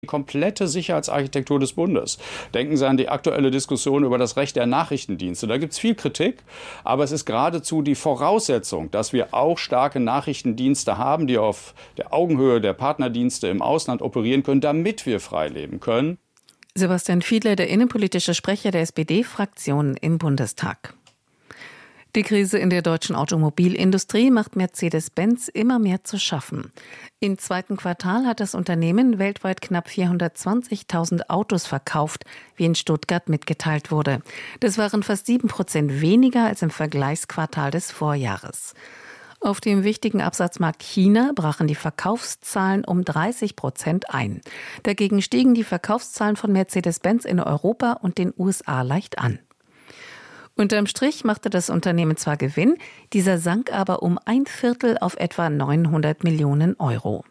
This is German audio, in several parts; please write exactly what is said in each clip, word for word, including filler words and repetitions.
die komplette Sicherheitsarchitektur des Bundes. Denken Sie an die aktuelle Diskussion über das Recht der Nachrichtendienste. Da gibt es viel Kritik, aber es ist geradezu die Voraussetzung, dass wir auch starke Nachrichtendienste haben, die auf der Augenhöhe der Partnerdienste im Ausland operieren können, damit wir frei leben können. Sebastian Fiedler, der innenpolitische Sprecher der S P D-Fraktion im Bundestag. Die Krise in der deutschen Automobilindustrie macht Mercedes-Benz immer mehr zu schaffen. Im zweiten Quartal hat das Unternehmen weltweit knapp vierhundertzwanzigtausend Autos verkauft, wie in Stuttgart mitgeteilt wurde. Das waren fast sieben Prozent weniger als im Vergleichsquartal des Vorjahres. Auf dem wichtigen Absatzmarkt China brachen die Verkaufszahlen um dreißig Prozent ein. Dagegen stiegen die Verkaufszahlen von Mercedes-Benz in Europa und den U S A leicht an. Unterm Strich machte das Unternehmen zwar Gewinn, dieser sank aber um ein Viertel auf etwa neunhundert Millionen Euro.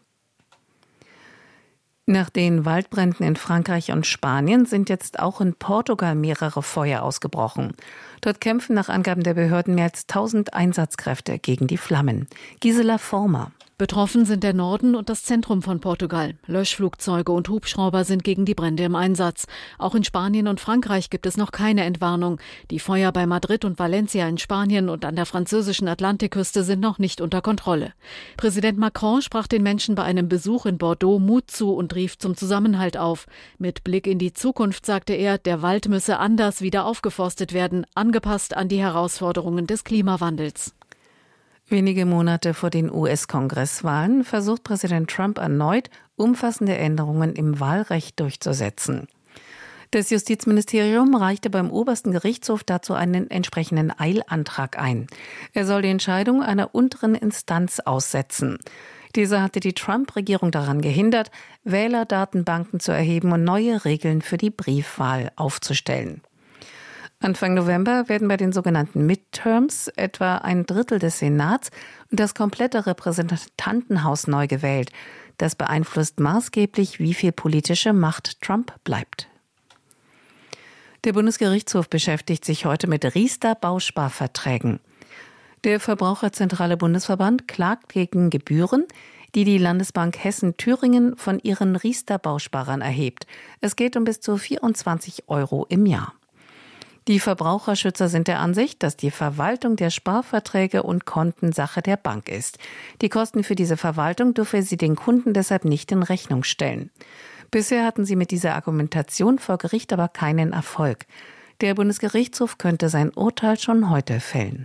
Nach den Waldbränden in Frankreich und Spanien sind jetzt auch in Portugal mehrere Feuer ausgebrochen. Dort kämpfen nach Angaben der Behörden mehr als tausend Einsatzkräfte gegen die Flammen. Gisela Former. Betroffen sind der Norden und das Zentrum von Portugal. Löschflugzeuge und Hubschrauber sind gegen die Brände im Einsatz. Auch in Spanien und Frankreich gibt es noch keine Entwarnung. Die Feuer bei Madrid und Valencia in Spanien und an der französischen Atlantikküste sind noch nicht unter Kontrolle. Präsident Macron sprach den Menschen bei einem Besuch in Bordeaux Mut zu und rief zum Zusammenhalt auf. Mit Blick in die Zukunft sagte er, der Wald müsse anders wieder aufgeforstet werden, angepasst an die Herausforderungen des Klimawandels. Wenige Monate vor den U S-Kongresswahlen versucht Präsident Trump erneut, umfassende Änderungen im Wahlrecht durchzusetzen. Das Justizministerium reichte beim obersten Gerichtshof dazu einen entsprechenden Eilantrag ein. Er soll die Entscheidung einer unteren Instanz aussetzen. Diese hatte die Trump-Regierung daran gehindert, Wählerdatenbanken zu erheben und neue Regeln für die Briefwahl aufzustellen. Anfang November werden bei den sogenannten Midterms etwa ein Drittel des Senats und das komplette Repräsentantenhaus neu gewählt. Das beeinflusst maßgeblich, wie viel politische Macht Trump bleibt. Der Bundesgerichtshof beschäftigt sich heute mit Riester-Bausparverträgen. Der Verbraucherzentrale Bundesverband klagt gegen Gebühren, die die Landesbank Hessen-Thüringen von ihren Riester-Bausparern erhebt. Es geht um bis zu vierundzwanzig Euro im Jahr. Die Verbraucherschützer sind der Ansicht, dass die Verwaltung der Sparverträge und Konten Sache der Bank ist. Die Kosten für diese Verwaltung dürfe sie den Kunden deshalb nicht in Rechnung stellen. Bisher hatten sie mit dieser Argumentation vor Gericht aber keinen Erfolg. Der Bundesgerichtshof könnte sein Urteil schon heute fällen.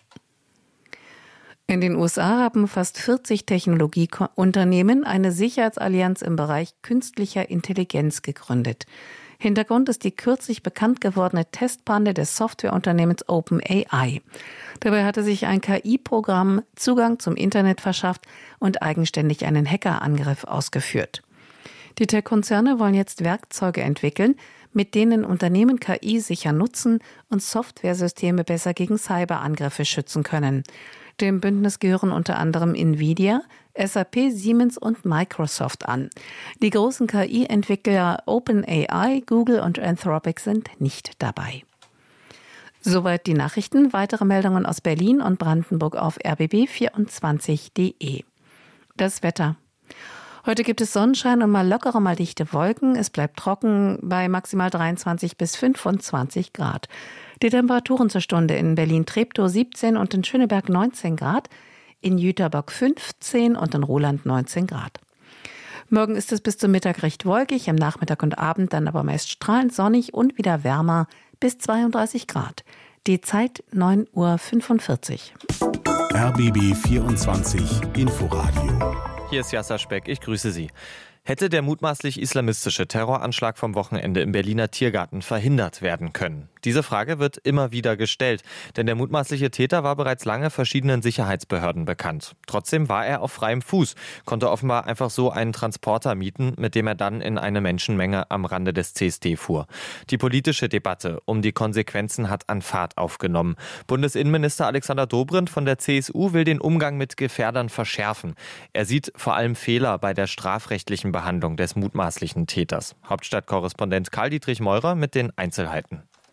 In den U S A haben fast vierzig Technologieunternehmen eine Sicherheitsallianz im Bereich künstlicher Intelligenz gegründet. Hintergrund ist die kürzlich bekannt gewordene Testpanne des Softwareunternehmens OpenAI. Dabei hatte sich ein K I-Programm Zugang zum Internet verschafft und eigenständig einen Hackerangriff ausgeführt. Die Tech-Konzerne wollen jetzt Werkzeuge entwickeln, mit denen Unternehmen K I sicher nutzen und Softwaresysteme besser gegen Cyberangriffe schützen können. Dem Bündnis gehören unter anderem Nvidia, S A P, Siemens und Microsoft an. Die großen K I-Entwickler OpenAI, Google und Anthropic sind nicht dabei. Soweit die Nachrichten. Weitere Meldungen aus Berlin und Brandenburg auf r b b vierundzwanzig punkt d e. Das Wetter. Heute gibt es Sonnenschein und mal lockere, mal dichte Wolken. Es bleibt trocken bei maximal dreiundzwanzig bis fünfundzwanzig Grad. Die Temperaturen zur Stunde in Berlin-Treptow siebzehn und in Schöneberg neunzehn Grad, in Jüterbock fünfzehn und in Roland neunzehn Grad. Morgen ist es bis zum Mittag recht wolkig, am Nachmittag und Abend dann aber meist strahlend sonnig und wieder wärmer bis zweiunddreißig Grad. Die Zeit neun Uhr fünfundvierzig. R B B vierundzwanzig Inforadio. Hier ist Yasser Speck, ich grüße Sie. Hätte der mutmaßlich islamistische Terroranschlag vom Wochenende im Berliner Tiergarten verhindert werden können? Diese Frage wird immer wieder gestellt, denn der mutmaßliche Täter war bereits lange verschiedenen Sicherheitsbehörden bekannt. Trotzdem war er auf freiem Fuß, konnte offenbar einfach so einen Transporter mieten, mit dem er dann in eine Menschenmenge am Rande des C S D fuhr. Die politische Debatte um die Konsequenzen hat an Fahrt aufgenommen. Bundesinnenminister Alexander Dobrindt von der C S U will den Umgang mit Gefährdern verschärfen. Er sieht vor allem Fehler bei der strafrechtlichen Behandlung des mutmaßlichen Täters. Hauptstadtkorrespondent Karl-Dietrich Meurer mit den Einzelheiten.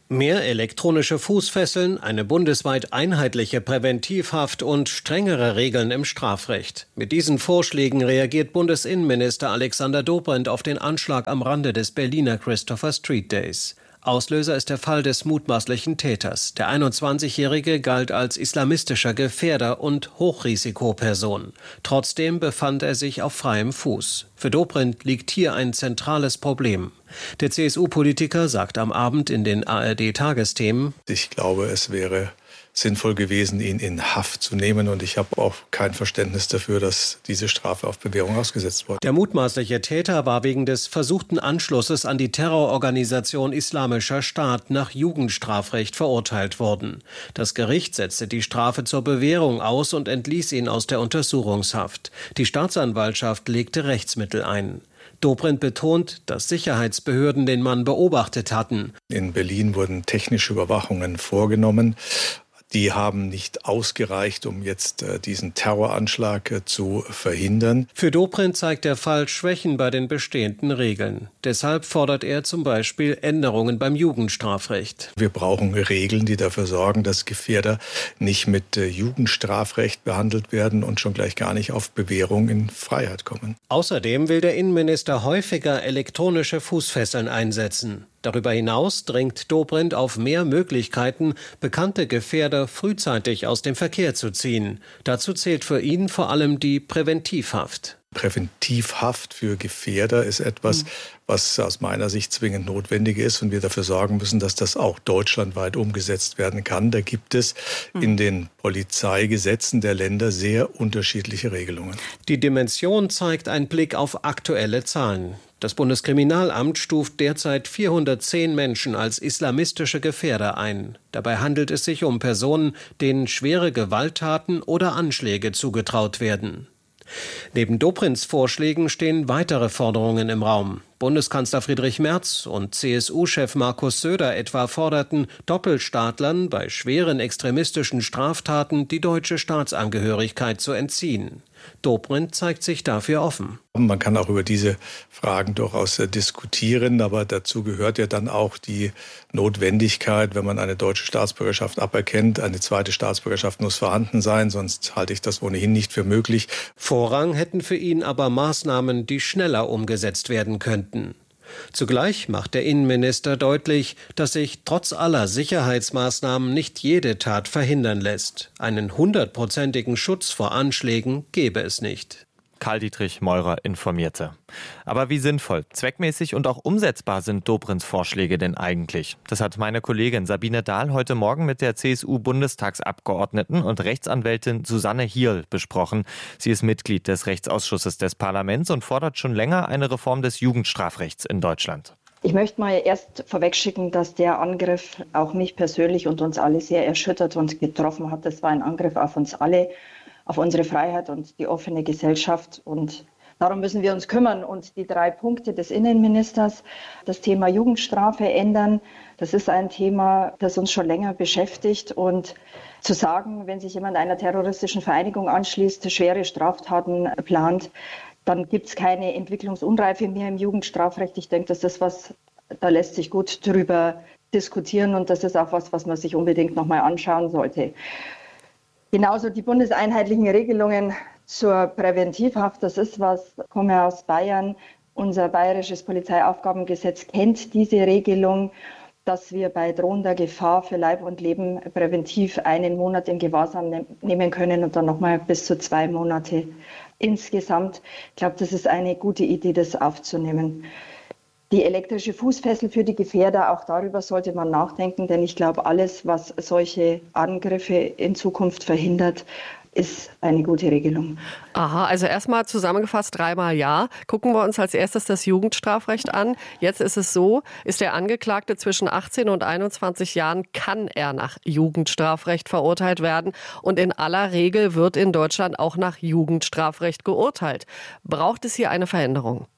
Mehr elektronische Fußfesseln, eine bundesweit einheitliche Präventivhaft und strengere Regeln im Strafrecht. Mit diesen Vorschlägen reagiert Bundesinnenminister Alexander Dobrindt auf den Anschlag am Rande des Berliner Christopher Street Days. Auslöser ist der Fall des mutmaßlichen Täters. Der einundzwanzigjährige galt als islamistischer Gefährder und Hochrisikoperson. Trotzdem befand er sich auf freiem Fuß. Für Dobrindt liegt hier ein zentrales Problem. Der C S U-Politiker sagt am Abend in den A R D-Tagesthemen: Ich glaube, es wäre sinnvoll gewesen, ihn in Haft zu nehmen. Und ich habe auch kein Verständnis dafür, dass diese Strafe auf Bewährung ausgesetzt wurde. Der mutmaßliche Täter war wegen des versuchten Anschlusses an die Terrororganisation Islamischer Staat nach Jugendstrafrecht verurteilt worden. Das Gericht setzte die Strafe zur Bewährung aus und entließ ihn aus der Untersuchungshaft. Die Staatsanwaltschaft legte Rechtsmittel ein. Dobrindt betont, dass Sicherheitsbehörden den Mann beobachtet hatten. In Berlin wurden technische Überwachungen vorgenommen. Die haben nicht ausgereicht, um jetzt äh, diesen Terroranschlag äh, zu verhindern. Für Dobrindt zeigt der Fall Schwächen bei den bestehenden Regeln. Deshalb fordert er zum Beispiel Änderungen beim Jugendstrafrecht. Wir brauchen Regeln, die dafür sorgen, dass Gefährder nicht mit äh, Jugendstrafrecht behandelt werden und schon gleich gar nicht auf Bewährung in Freiheit kommen. Außerdem will der Innenminister häufiger elektronische Fußfesseln einsetzen. Darüber hinaus dringt Dobrindt auf mehr Möglichkeiten, bekannte Gefährder frühzeitig aus dem Verkehr zu ziehen. Dazu zählt für ihn vor allem die Präventivhaft. Präventivhaft für Gefährder ist etwas, mhm. was aus meiner Sicht zwingend notwendig ist und wir dafür sorgen müssen, dass das auch deutschlandweit umgesetzt werden kann. Da gibt es mhm. in den Polizeigesetzen der Länder sehr unterschiedliche Regelungen. Die Dimension zeigt ein Blick auf aktuelle Zahlen. Das Bundeskriminalamt stuft derzeit vierhundertzehn Menschen als islamistische Gefährder ein. Dabei handelt es sich um Personen, denen schwere Gewalttaten oder Anschläge zugetraut werden. Neben Dobrindts Vorschlägen stehen weitere Forderungen im Raum. Bundeskanzler Friedrich Merz und C S U-Chef Markus Söder etwa forderten, Doppelstaatlern bei schweren extremistischen Straftaten die deutsche Staatsangehörigkeit zu entziehen. Dobrindt zeigt sich dafür offen. Man kann auch über diese Fragen durchaus diskutieren, aber dazu gehört ja dann auch die Notwendigkeit, wenn man eine deutsche Staatsbürgerschaft aberkennt, eine zweite Staatsbürgerschaft muss vorhanden sein, sonst halte ich das ohnehin nicht für möglich. Vorrang hätten für ihn aber Maßnahmen, die schneller umgesetzt werden könnten. Zugleich macht der Innenminister deutlich, dass sich trotz aller Sicherheitsmaßnahmen nicht jede Tat verhindern lässt. Einen hundertprozentigen Schutz vor Anschlägen gäbe es nicht. Karl-Dietrich Meurer informierte. Aber wie sinnvoll, zweckmäßig und auch umsetzbar sind Dobrindts Vorschläge denn eigentlich? Das hat meine Kollegin Sabine Dahl heute Morgen mit der C S U-Bundestagsabgeordneten und Rechtsanwältin Susanne Hierl besprochen. Sie ist Mitglied des Rechtsausschusses des Parlaments und fordert schon länger eine Reform des Jugendstrafrechts in Deutschland. Ich möchte mal erst vorwegschicken, dass der Angriff auch mich persönlich und uns alle sehr erschüttert und getroffen hat. Das war ein Angriff auf uns alle, auf unsere Freiheit und die offene Gesellschaft. Und darum müssen wir uns kümmern. Und die drei Punkte des Innenministers, das Thema Jugendstrafe ändern, das ist ein Thema, das uns schon länger beschäftigt. Und zu sagen, wenn sich jemand einer terroristischen Vereinigung anschließt, schwere Straftaten plant, dann gibt es keine Entwicklungsunreife mehr im Jugendstrafrecht. Ich denke, das ist was, da lässt sich gut drüber diskutieren. Und das ist auch was, was man sich unbedingt nochmal anschauen sollte. Genauso die bundeseinheitlichen Regelungen zur Präventivhaft, das ist was, ich komme aus Bayern, unser bayerisches Polizeiaufgabengesetz kennt diese Regelung, dass wir bei drohender Gefahr für Leib und Leben präventiv einen Monat in Gewahrsam ne- nehmen können und dann nochmal bis zu zwei Monate insgesamt. Ich glaube, das ist eine gute Idee, das aufzunehmen. Die elektrische Fußfessel für die Gefährder, auch darüber sollte man nachdenken, denn ich glaube, alles, was solche Angriffe in Zukunft verhindert, ist eine gute Regelung. Aha, also erstmal zusammengefasst dreimal ja. Gucken wir uns als erstes das Jugendstrafrecht an. Jetzt ist es so, ist der Angeklagte zwischen achtzehn und einundzwanzig Jahren, kann er nach Jugendstrafrecht verurteilt werden. Und in aller Regel wird in Deutschland auch nach Jugendstrafrecht geurteilt. Braucht es hier eine Veränderung?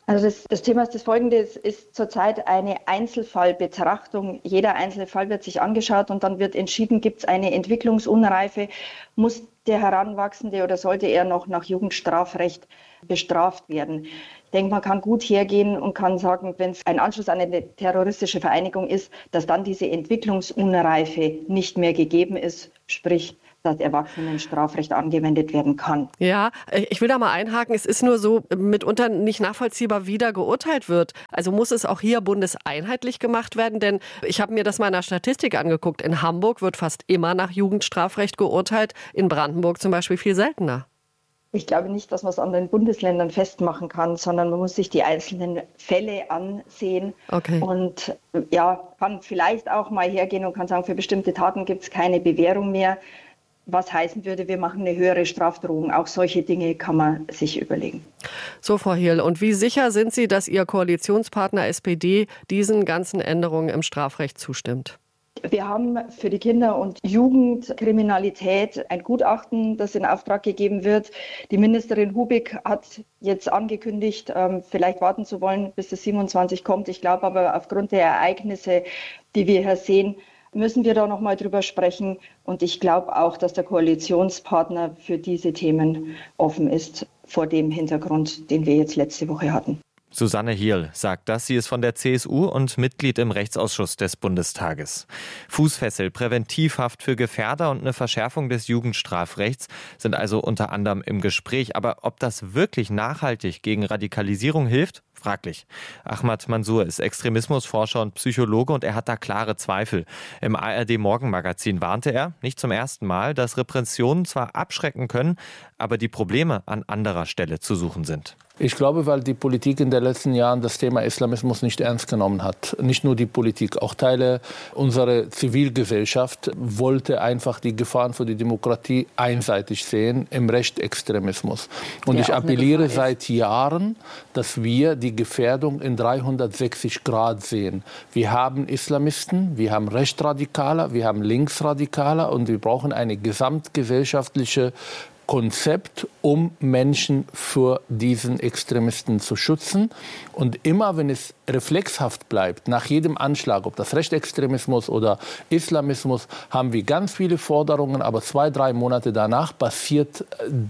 Also das, das Thema ist das folgende, es ist zurzeit eine Einzelfallbetrachtung. Jeder einzelne Fall wird sich angeschaut und dann wird entschieden, gibt es eine Entwicklungsunreife, muss der Heranwachsende oder sollte er noch nach Jugendstrafrecht bestraft werden. Ich denke, man kann gut hergehen und kann sagen, wenn es ein Anschluss an eine terroristische Vereinigung ist, dass dann diese Entwicklungsunreife nicht mehr gegeben ist, sprich dass Erwachsenenstrafrecht angewendet werden kann. Ja, ich will da mal einhaken. Es ist nur so mitunter nicht nachvollziehbar, wie da geurteilt wird. Also muss es auch hier bundeseinheitlich gemacht werden? Denn ich habe mir das mal in der Statistik angeguckt. In Hamburg wird fast immer nach Jugendstrafrecht geurteilt, in Brandenburg zum Beispiel viel seltener. Ich glaube nicht, dass man es an den Bundesländern festmachen kann, sondern man muss sich die einzelnen Fälle ansehen. Okay. Und ja, kann vielleicht auch mal hergehen und kann sagen, für bestimmte Taten gibt es keine Bewährung mehr. Was heißen würde, wir machen eine höhere Strafdrohung. Auch solche Dinge kann man sich überlegen. So, Frau Hierl, und wie sicher sind Sie, dass Ihr Koalitionspartner S P D diesen ganzen Änderungen im Strafrecht zustimmt? Wir haben für die Kinder- und Jugendkriminalität ein Gutachten, das in Auftrag gegeben wird. Die Ministerin Hubig hat jetzt angekündigt, vielleicht warten zu wollen, bis es siebenundzwanzig kommt. Ich glaube aber, aufgrund der Ereignisse, die wir hier sehen, müssen wir da noch mal drüber sprechen. Und ich glaube auch, dass der Koalitionspartner für diese Themen offen ist, vor dem Hintergrund, den wir jetzt letzte Woche hatten. Susanne Hierl sagt das. Sie ist von der C S U und Mitglied im Rechtsausschuss des Bundestages. Fußfessel, Präventivhaft für Gefährder und eine Verschärfung des Jugendstrafrechts sind also unter anderem im Gespräch. Aber ob das wirklich nachhaltig gegen Radikalisierung hilft? Fraglich. Ahmad Mansour ist Extremismusforscher und Psychologe und er hat da klare Zweifel. Im A R D-Morgenmagazin warnte er, nicht zum ersten Mal, dass Repressionen zwar abschrecken können, aber die Probleme an anderer Stelle zu suchen sind. Ich glaube, weil die Politik in den letzten Jahren das Thema Islamismus nicht ernst genommen hat. Nicht nur die Politik, auch Teile unserer Zivilgesellschaft wollte einfach die Gefahren für die Demokratie einseitig sehen im Rechtsextremismus. Und ja, ich appelliere seit Jahren, dass wir die Gefährdung in dreihundertsechzig Grad sehen. Wir haben Islamisten, wir haben Rechtsradikaler, wir haben Linksradikaler und wir brauchen eine gesamtgesellschaftliche Konzept, um Menschen vor diesen Extremisten zu schützen. Und immer, wenn es reflexhaft bleibt, nach jedem Anschlag, ob das Rechtsextremismus oder Islamismus, haben wir ganz viele Forderungen, aber zwei, drei Monate danach passiert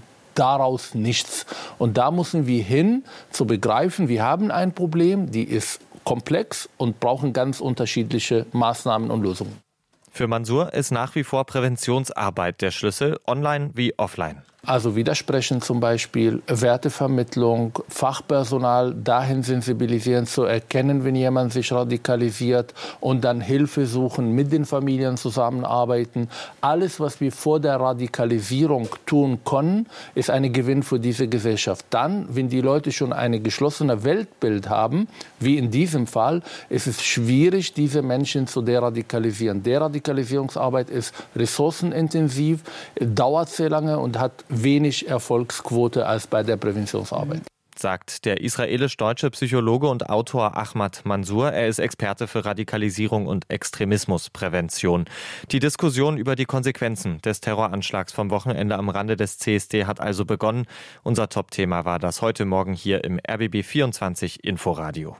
daraus nichts. Und da müssen wir hin, zu begreifen, wir haben ein Problem, die ist komplex und brauchen ganz unterschiedliche Maßnahmen und Lösungen. Für Mansour ist nach wie vor Präventionsarbeit der Schlüssel, online wie offline. Also Widersprechen zum Beispiel, Wertevermittlung, Fachpersonal dahin sensibilisieren, zu erkennen, wenn jemand sich radikalisiert und dann Hilfe suchen, mit den Familien zusammenarbeiten. Alles, was wir vor der Radikalisierung tun können, ist ein Gewinn für diese Gesellschaft. Dann, wenn die Leute schon ein geschlossenes Weltbild haben, wie in diesem Fall, ist es schwierig, diese Menschen zu deradikalisieren. Deradikalisierungsarbeit ist ressourcenintensiv, dauert sehr lange und hat wenig Erfolgsquote als bei der Präventionsarbeit. Sagt der israelisch-deutsche Psychologe und Autor Ahmad Mansour. Er ist Experte für Radikalisierung und Extremismusprävention. Die Diskussion über die Konsequenzen des Terroranschlags vom Wochenende am Rande des C S D hat also begonnen. Unser Top-Thema war das heute Morgen hier im R B B vierundzwanzig Inforadio.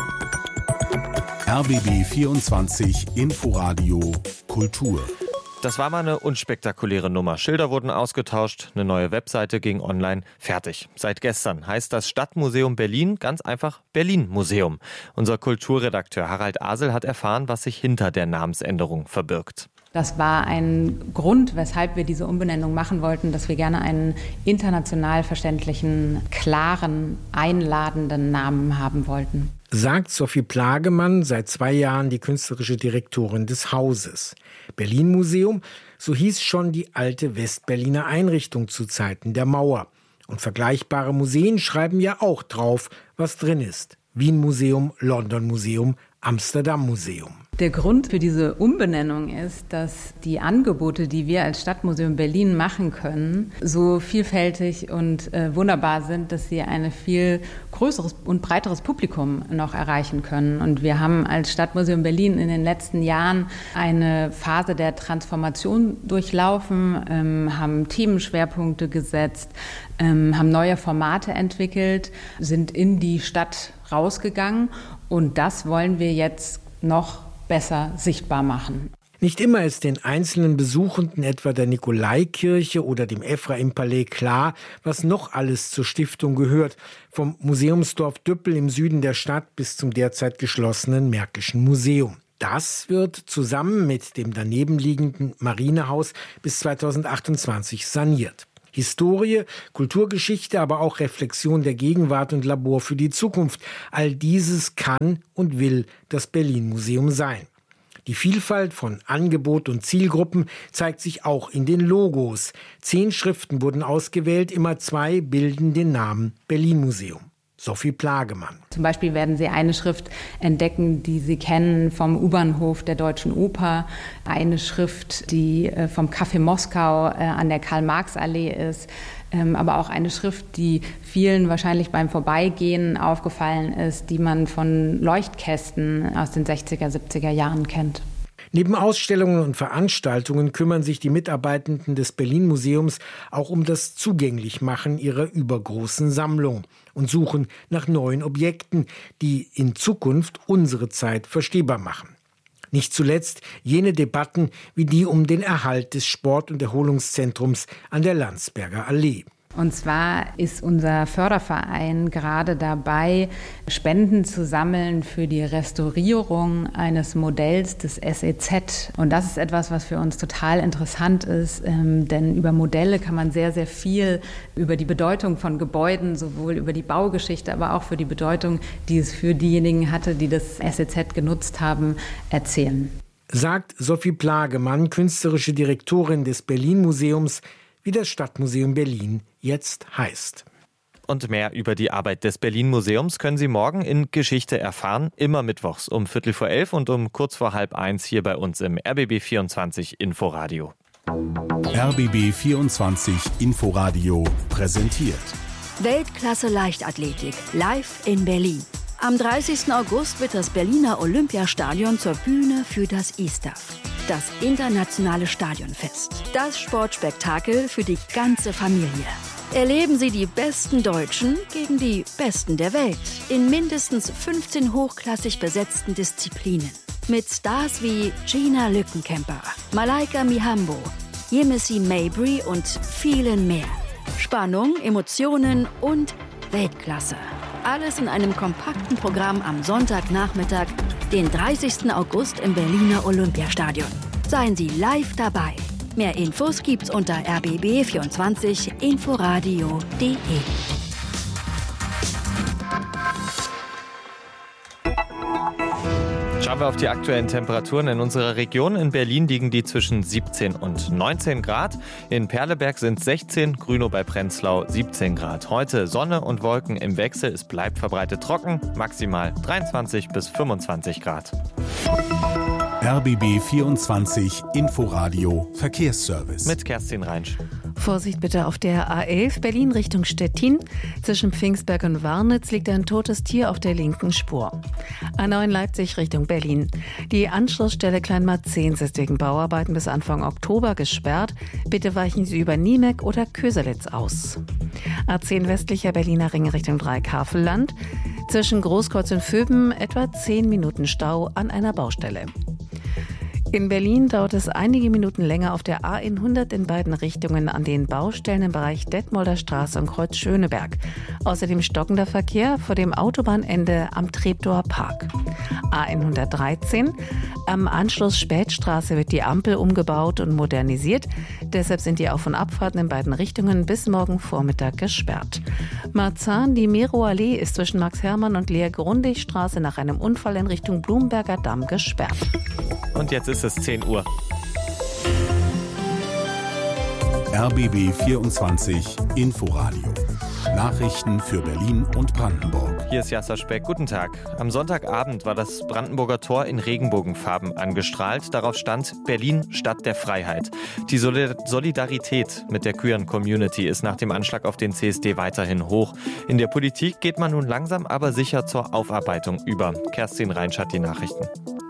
R B B vierundzwanzig Inforadio Kultur. Das war mal eine unspektakuläre Nummer. Schilder wurden ausgetauscht, eine neue Webseite ging online, fertig. Seit gestern heißt das Stadtmuseum Berlin ganz einfach Berlin-Museum. Unser Kulturredakteur Harald Asel hat erfahren, was sich hinter der Namensänderung verbirgt. Das war ein Grund, weshalb wir diese Umbenennung machen wollten, dass wir gerne einen international verständlichen, klaren, einladenden Namen haben wollten. Sagt Sophie Plagemann, seit zwei Jahren die künstlerische Direktorin des Hauses. Berlin-Museum, so hieß schon die alte Westberliner Einrichtung zu Zeiten der Mauer. Und vergleichbare Museen schreiben ja auch drauf, was drin ist. Wien Museum, London Museum, Amsterdam Museum. Der Grund für diese Umbenennung ist, dass die Angebote, die wir als Stadtmuseum Berlin machen können, so vielfältig und äh, wunderbar sind, dass sie ein viel größeres und breiteres Publikum noch erreichen können. Und wir haben als Stadtmuseum Berlin in den letzten Jahren eine Phase der Transformation durchlaufen, ähm, haben Themenschwerpunkte gesetzt, ähm, haben neue Formate entwickelt, sind in die Stadt rausgegangen. Und das wollen wir jetzt noch besser sichtbar machen. Nicht immer ist den einzelnen Besuchenden etwa der Nikolaikirche oder dem Ephraim-Palais klar, was noch alles zur Stiftung gehört, vom Museumsdorf Düppel im Süden der Stadt bis zum derzeit geschlossenen Märkischen Museum. Das wird zusammen mit dem daneben liegenden Marinehaus bis zweitausendachtundzwanzig saniert. Historie, Kulturgeschichte, aber auch Reflexion der Gegenwart und Labor für die Zukunft. All dieses kann und will das Berlin-Museum sein. Die Vielfalt von Angebot und Zielgruppen zeigt sich auch in den Logos. Zehn Schriften wurden ausgewählt, immer zwei bilden den Namen Berlin-Museum. Sophie Plagemann. Zum Beispiel werden Sie eine Schrift entdecken, die Sie kennen vom U-Bahnhof der Deutschen Oper. Eine Schrift, die vom Café Moskau an der Karl-Marx-Allee ist. Aber auch eine Schrift, die vielen wahrscheinlich beim Vorbeigehen aufgefallen ist, die man von Leuchtkästen aus den sechziger, siebziger Jahren kennt. Neben Ausstellungen und Veranstaltungen kümmern sich die Mitarbeitenden des Berlin-Museums auch um das Zugänglichmachen ihrer übergroßen Sammlung und suchen nach neuen Objekten, die in Zukunft unsere Zeit verstehbar machen. Nicht zuletzt jene Debatten wie die um den Erhalt des Sport- und Erholungszentrums an der Landsberger Allee. Und zwar ist unser Förderverein gerade dabei, Spenden zu sammeln für die Restaurierung eines Modells des S E Z. Und das ist etwas, was für uns total interessant ist, ähm, denn über Modelle kann man sehr, sehr viel über die Bedeutung von Gebäuden, sowohl über die Baugeschichte, aber auch für die Bedeutung, die es für diejenigen hatte, die das S E Z genutzt haben, erzählen. Sagt Sophie Plagemann, künstlerische Direktorin des Berlin-Museums, wie das Stadtmuseum Berlin jetzt heißt. Und mehr über die Arbeit des Berlin-Museums können Sie morgen in Geschichte erfahren, immer mittwochs um Viertel vor elf und um kurz vor halb eins hier bei uns im R B B vierundzwanzig Inforadio. R B B vierundzwanzig Inforadio präsentiert Weltklasse Leichtathletik live in Berlin. Am dreißigsten August wird das Berliner Olympiastadion zur Bühne für das I S T A F. Das internationale Stadionfest. Das Sportspektakel für die ganze Familie. Erleben Sie die besten Deutschen gegen die besten der Welt in mindestens fünfzehn hochklassig besetzten Disziplinen. Mit Stars wie Gina Lückenkämper, Malaika Mihambo, Yemisi Mabry und vielen mehr. Spannung, Emotionen und Weltklasse. Alles in einem kompakten Programm am Sonntagnachmittag, den dreißigsten August im Berliner Olympiastadion. Seien Sie live dabei. Mehr Infos gibt's unter r b b vierundzwanzig inforadio punkt de. Schauen wir auf die aktuellen Temperaturen in unserer Region. In Berlin liegen die zwischen siebzehn und neunzehn Grad. In Perleberg sind es sechzehn, Grünow bei Prenzlau siebzehn Grad. Heute Sonne und Wolken im Wechsel. Es bleibt verbreitet trocken, maximal dreiundzwanzig bis fünfundzwanzig Grad. R B B vierundzwanzig Inforadio Verkehrsservice. Mit Kerstin Reinsch. Vorsicht bitte auf der A elf Berlin Richtung Stettin. Zwischen Pfingstberg und Warnitz liegt ein totes Tier auf der linken Spur. A neun Leipzig Richtung Berlin. Die Anschlussstelle Kleinmarzens ist wegen Bauarbeiten bis Anfang Oktober gesperrt. Bitte weichen Sie über Niemek oder Köselitz aus. A zehn westlicher Berliner Ring Richtung Dreieckhavelland. Zwischen Großkreuz und Vöben etwa zehn Minuten Stau an einer Baustelle. In Berlin dauert es einige Minuten länger auf der A hundert in beiden Richtungen an den Baustellen im Bereich Detmolder Straße und Kreuz Schöneberg. Außerdem stockender Verkehr vor dem Autobahnende am Treptower Park. A hundertdreizehn. Am Anschluss Spätstraße wird die Ampel umgebaut und modernisiert. Deshalb sind die Auf- und Abfahrten in beiden Richtungen bis morgen Vormittag gesperrt. Marzahn, die Meroallee ist zwischen Max-Hermann und Lea-Grundig-Straße nach einem Unfall in Richtung Blumberger Damm gesperrt. Und jetzt ist es zehn Uhr. R B B vierundzwanzig Inforadio Nachrichten für Berlin und Brandenburg. Hier ist Jasser Speck. Guten Tag. Am Sonntagabend war das Brandenburger Tor in Regenbogenfarben angestrahlt. Darauf stand Berlin, Stadt der Freiheit. Die Solidarität mit der queeren Community ist nach dem Anschlag auf den C S D weiterhin hoch. In der Politik geht man nun langsam aber sicher zur Aufarbeitung über. Kerstin Reinsch hat die Nachrichten.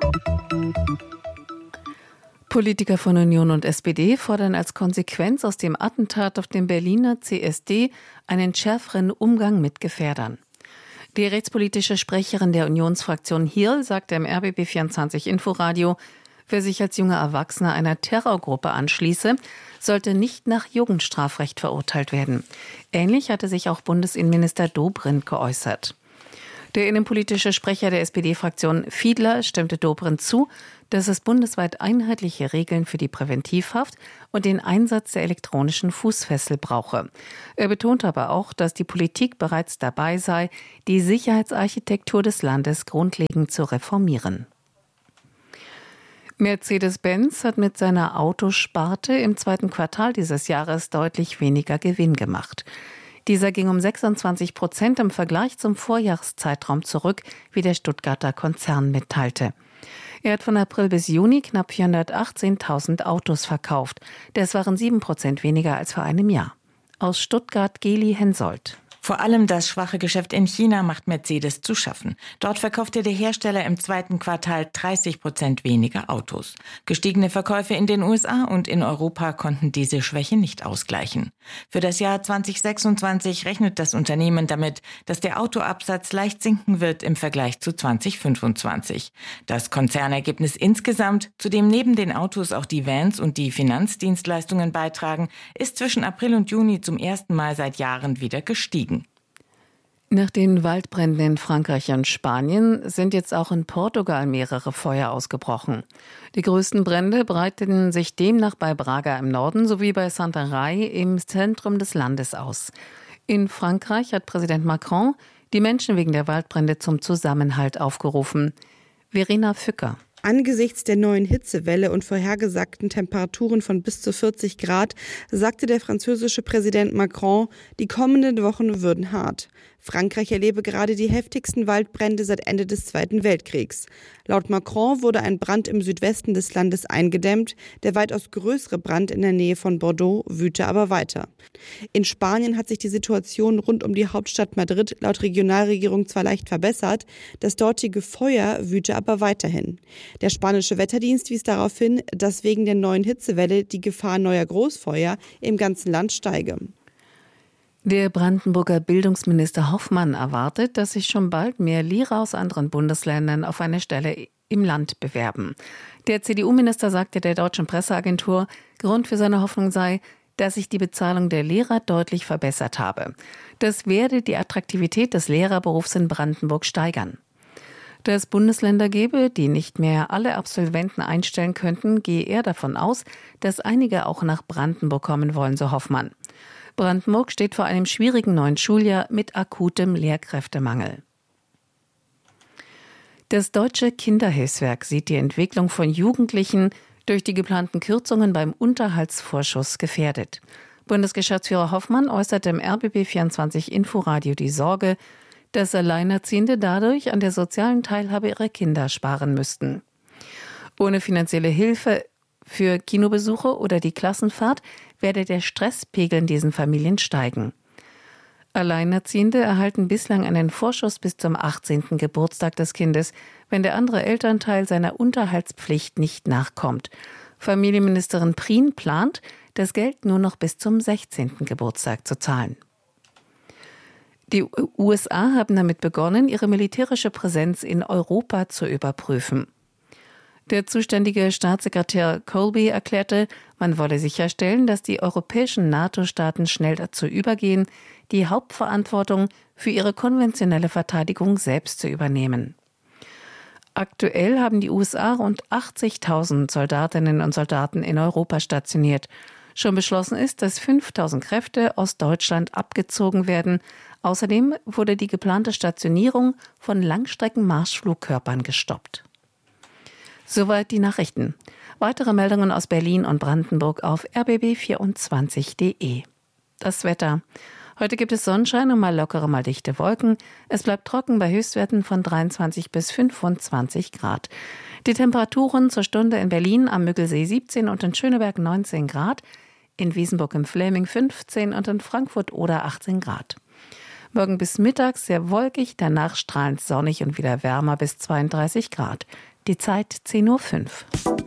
Politiker von Union und S P D fordern als Konsequenz aus dem Attentat auf den Berliner C S D einen schärferen Umgang mit Gefährdern. Die rechtspolitische Sprecherin der Unionsfraktion Hirl sagte im R B B vierundzwanzig Inforadio, wer sich als junger Erwachsener einer Terrorgruppe anschließe, sollte nicht nach Jugendstrafrecht verurteilt werden. Ähnlich hatte sich auch Bundesinnenminister Dobrindt geäußert. Der innenpolitische Sprecher der S P D-Fraktion Fiedler stimmte Dobrindt zu, dass es bundesweit einheitliche Regeln für die Präventivhaft und den Einsatz der elektronischen Fußfessel brauche. Er betonte aber auch, dass die Politik bereits dabei sei, die Sicherheitsarchitektur des Landes grundlegend zu reformieren. Mercedes-Benz hat mit seiner Autosparte im zweiten Quartal dieses Jahres deutlich weniger Gewinn gemacht. Dieser ging um sechsundzwanzig Prozent im Vergleich zum Vorjahreszeitraum zurück, wie der Stuttgarter Konzern mitteilte. Er hat von April bis Juni knapp vierhundertachtzehntausend Autos verkauft. Das waren sieben Prozent weniger als vor einem Jahr. Aus Stuttgart Geli Hensoldt. Vor allem das schwache Geschäft in China macht Mercedes zu schaffen. Dort verkaufte der Hersteller im zweiten Quartal dreißig Prozent weniger Autos. Gestiegene Verkäufe in den U S A und in Europa konnten diese Schwäche nicht ausgleichen. Für das Jahr zwanzig sechsundzwanzig rechnet das Unternehmen damit, dass der Autoabsatz leicht sinken wird im Vergleich zu zwanzig fünfundzwanzig. Das Konzernergebnis insgesamt, zu dem neben den Autos auch die Vans und die Finanzdienstleistungen beitragen, ist zwischen April und Juni zum ersten Mal seit Jahren wieder gestiegen. Nach den Waldbränden in Frankreich und Spanien sind jetzt auch in Portugal mehrere Feuer ausgebrochen. Die größten Brände breiteten sich demnach bei Braga im Norden sowie bei Santarém im Zentrum des Landes aus. In Frankreich hat Präsident Macron die Menschen wegen der Waldbrände zum Zusammenhalt aufgerufen. Verena Fücker. Angesichts der neuen Hitzewelle und vorhergesagten Temperaturen von bis zu vierzig Grad sagte der französische Präsident Macron, die kommenden Wochen würden hart. Frankreich erlebe gerade die heftigsten Waldbrände seit Ende des Zweiten Weltkriegs. Laut Macron wurde ein Brand im Südwesten des Landes eingedämmt. Der weitaus größere Brand in der Nähe von Bordeaux wüte aber weiter. In Spanien hat sich die Situation rund um die Hauptstadt Madrid laut Regionalregierung zwar leicht verbessert, das dortige Feuer wüte aber weiterhin. Der spanische Wetterdienst wies darauf hin, dass wegen der neuen Hitzewelle die Gefahr neuer Großfeuer im ganzen Land steige. Der Brandenburger Bildungsminister Hoffmann erwartet, dass sich schon bald mehr Lehrer aus anderen Bundesländern auf eine Stelle im Land bewerben. Der C D U-Minister sagte der Deutschen Presseagentur, Grund für seine Hoffnung sei, dass sich die Bezahlung der Lehrer deutlich verbessert habe. Das werde die Attraktivität des Lehrerberufs in Brandenburg steigern. Da es Bundesländer gäbe, die nicht mehr alle Absolventen einstellen könnten, gehe er davon aus, dass einige auch nach Brandenburg kommen wollen, so Hoffmann. Brandenburg steht vor einem schwierigen neuen Schuljahr mit akutem Lehrkräftemangel. Das Deutsche Kinderhilfswerk sieht die Entwicklung von Jugendlichen durch die geplanten Kürzungen beim Unterhaltsvorschuss gefährdet. Bundesgeschäftsführer Hoffmann äußerte im R B B vierundzwanzig Inforadio die Sorge, dass Alleinerziehende dadurch an der sozialen Teilhabe ihrer Kinder sparen müssten. Ohne finanzielle Hilfe für Kinobesuche oder die Klassenfahrt werde der Stresspegel in diesen Familien steigen. Alleinerziehende erhalten bislang einen Vorschuss bis zum achtzehnten Geburtstag des Kindes, wenn der andere Elternteil seiner Unterhaltspflicht nicht nachkommt. Familienministerin Prien plant, das Geld nur noch bis zum sechzehnten Geburtstag zu zahlen. Die U S A haben damit begonnen, ihre militärische Präsenz in Europa zu überprüfen. Der zuständige Staatssekretär Colby erklärte, man wolle sicherstellen, dass die europäischen NATO-Staaten schnell dazu übergehen, die Hauptverantwortung für ihre konventionelle Verteidigung selbst zu übernehmen. Aktuell haben die U S A rund achtzigtausend Soldatinnen und Soldaten in Europa stationiert. Schon beschlossen ist, dass fünftausend Kräfte aus Deutschland abgezogen werden. Außerdem wurde die geplante Stationierung von Langstreckenmarschflugkörpern gestoppt. Soweit die Nachrichten. Weitere Meldungen aus Berlin und Brandenburg auf r b b vierundzwanzig punkt d e. Das Wetter. Heute gibt es Sonnenschein und mal lockere, mal dichte Wolken. Es bleibt trocken bei Höchstwerten von dreiundzwanzig bis fünfundzwanzig Grad. Die Temperaturen zur Stunde in Berlin am Müggelsee siebzehn und in Schöneberg neunzehn Grad, in Wiesenburg im Fläming fünfzehn und in Frankfurt oder achtzehn Grad. Morgen bis mittags sehr wolkig, danach strahlend sonnig und wieder wärmer bis zweiunddreißig Grad. Die Zeit zehn Uhr fünf.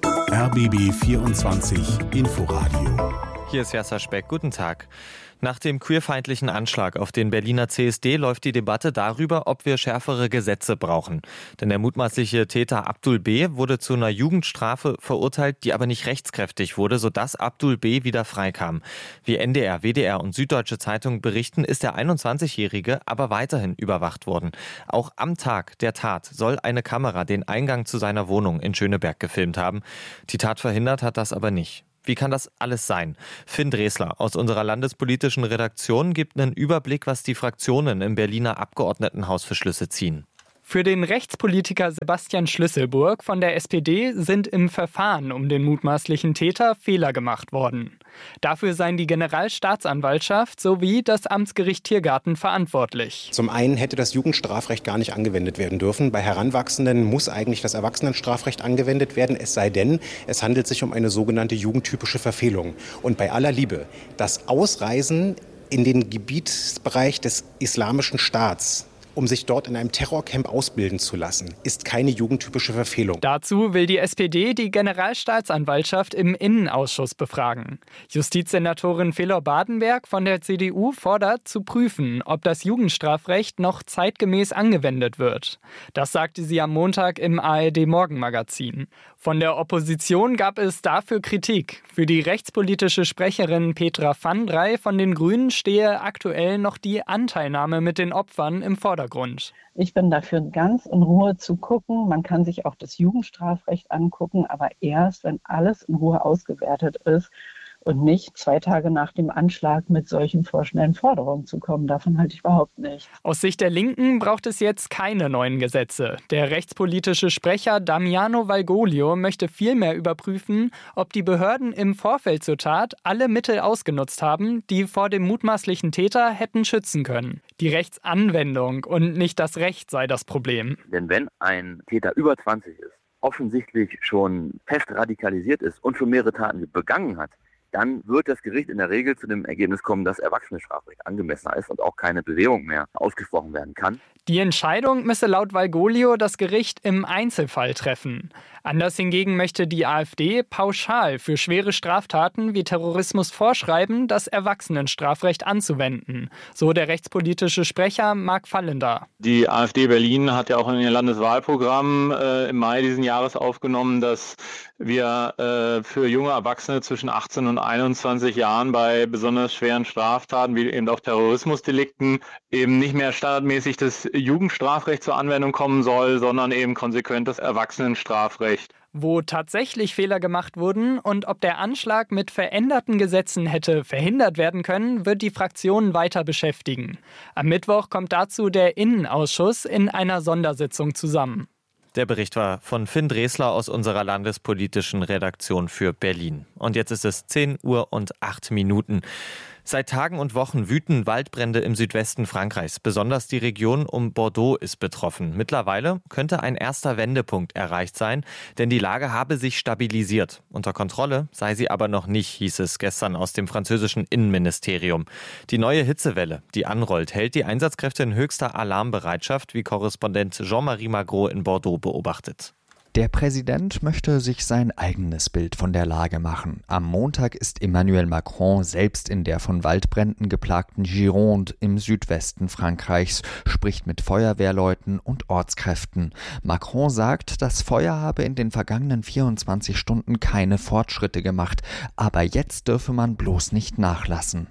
R B B vierundzwanzig Inforadio. Hier ist Jasser Speck. Guten Tag. Nach dem queerfeindlichen Anschlag auf den Berliner C S D läuft die Debatte darüber, ob wir schärfere Gesetze brauchen. Denn der mutmaßliche Täter Abdul B. wurde zu einer Jugendstrafe verurteilt, die aber nicht rechtskräftig wurde, sodass Abdul B. wieder freikam. Wie N D R, W D R und Süddeutsche Zeitung berichten, ist der einundzwanzigjährige aber weiterhin überwacht worden. Auch am Tag der Tat soll eine Kamera den Eingang zu seiner Wohnung in Schöneberg gefilmt haben. Die Tat verhindert hat das aber nicht. Wie kann das alles sein? Finn Dresler aus unserer landespolitischen Redaktion gibt einen Überblick, was die Fraktionen im Berliner Abgeordnetenhaus für Schlüsse ziehen. Für den Rechtspolitiker Sebastian Schlüsselburg von der S P D sind im Verfahren um den mutmaßlichen Täter Fehler gemacht worden. Dafür seien die Generalstaatsanwaltschaft sowie das Amtsgericht Tiergarten verantwortlich. Zum einen hätte das Jugendstrafrecht gar nicht angewendet werden dürfen. Bei Heranwachsenden muss eigentlich das Erwachsenenstrafrecht angewendet werden, es sei denn, es handelt sich um eine sogenannte jugendtypische Verfehlung. Und bei aller Liebe, das Ausreisen in den Gebietsbereich des Islamischen Staats, um sich dort in einem Terrorcamp ausbilden zu lassen, ist keine jugendtypische Verfehlung. Dazu will die S P D die Generalstaatsanwaltschaft im Innenausschuss befragen. Justizsenatorin Felor Badenberg von der C D U fordert, zu prüfen, ob das Jugendstrafrecht noch zeitgemäß angewendet wird. Das sagte sie am Montag im A R D-Morgenmagazin. Von der Opposition gab es dafür Kritik. Für die rechtspolitische Sprecherin Petra van Drey von den Grünen stehe aktuell noch die Anteilnahme mit den Opfern im Vordergrund. Ich bin dafür, ganz in Ruhe zu gucken. Man kann sich auch das Jugendstrafrecht angucken, aber erst, wenn alles in Ruhe ausgewertet ist und nicht zwei Tage nach dem Anschlag mit solchen vorschnellen Forderungen zu kommen. Davon halte ich überhaupt nicht. Aus Sicht der Linken braucht es jetzt keine neuen Gesetze. Der rechtspolitische Sprecher Damiano Valgoglio möchte vielmehr überprüfen, ob die Behörden im Vorfeld zur Tat alle Mittel ausgenutzt haben, die vor dem mutmaßlichen Täter hätten schützen können. Die Rechtsanwendung und nicht das Recht sei das Problem. Denn wenn ein Täter über zwanzig ist, offensichtlich schon fest radikalisiert ist und schon mehrere Taten begangen hat, dann wird das Gericht in der Regel zu dem Ergebnis kommen, dass Erwachsenenstrafrecht angemessener ist und auch keine Bewährung mehr ausgesprochen werden kann. Die Entscheidung müsse laut Valgoglio das Gericht im Einzelfall treffen. Anders hingegen möchte die AfD pauschal für schwere Straftaten wie Terrorismus vorschreiben, das Erwachsenenstrafrecht anzuwenden. So der rechtspolitische Sprecher Marc Fallender. Die AfD Berlin hat ja auch in ihr Landeswahlprogramm äh, im Mai diesen Jahres aufgenommen, dass wir äh, für junge Erwachsene zwischen achtzehn und einundzwanzig Jahren bei besonders schweren Straftaten wie eben auch Terrorismusdelikten eben nicht mehr standardmäßig das Jugendstrafrecht zur Anwendung kommen soll, sondern eben konsequent das Erwachsenenstrafrecht. Wo tatsächlich Fehler gemacht wurden und ob der Anschlag mit veränderten Gesetzen hätte verhindert werden können, wird die Fraktion weiter beschäftigen. Am Mittwoch kommt dazu der Innenausschuss in einer Sondersitzung zusammen. Der Bericht war von Finn Dresler aus unserer landespolitischen Redaktion für Berlin. Und jetzt ist es zehn Uhr und acht Minuten. Seit Tagen und Wochen wüten Waldbrände im Südwesten Frankreichs. Besonders die Region um Bordeaux ist betroffen. Mittlerweile könnte ein erster Wendepunkt erreicht sein, denn die Lage habe sich stabilisiert. Unter Kontrolle sei sie aber noch nicht, hieß es gestern aus dem französischen Innenministerium. Die neue Hitzewelle, die anrollt, hält die Einsatzkräfte in höchster Alarmbereitschaft, wie Korrespondent Jean-Marie Magro in Bordeaux beobachtet. Der Präsident möchte sich sein eigenes Bild von der Lage machen. Am Montag ist Emmanuel Macron selbst in der von Waldbränden geplagten Gironde im Südwesten Frankreichs, spricht mit Feuerwehrleuten und Ortskräften. Macron sagt, das Feuer habe in den vergangenen vierundzwanzig Stunden keine Fortschritte gemacht, aber jetzt dürfe man bloß nicht nachlassen.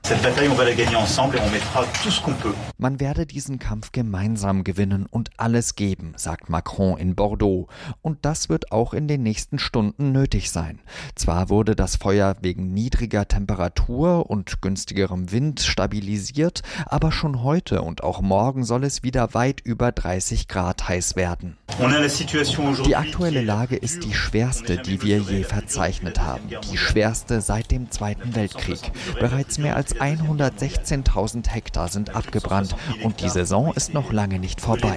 Man werde diesen Kampf gemeinsam gewinnen und alles geben, sagt Macron in Bordeaux. Und das das wird auch in den nächsten Stunden nötig sein. Zwar wurde das Feuer wegen niedriger Temperatur und günstigerem Wind stabilisiert, aber schon heute und auch morgen soll es wieder weit über dreißig Grad heiß werden. Die aktuelle Lage ist die schwerste, die wir je verzeichnet haben. Die schwerste seit dem Zweiten Weltkrieg. Bereits mehr als hundertsechzehntausend Hektar sind abgebrannt und die Saison ist noch lange nicht vorbei.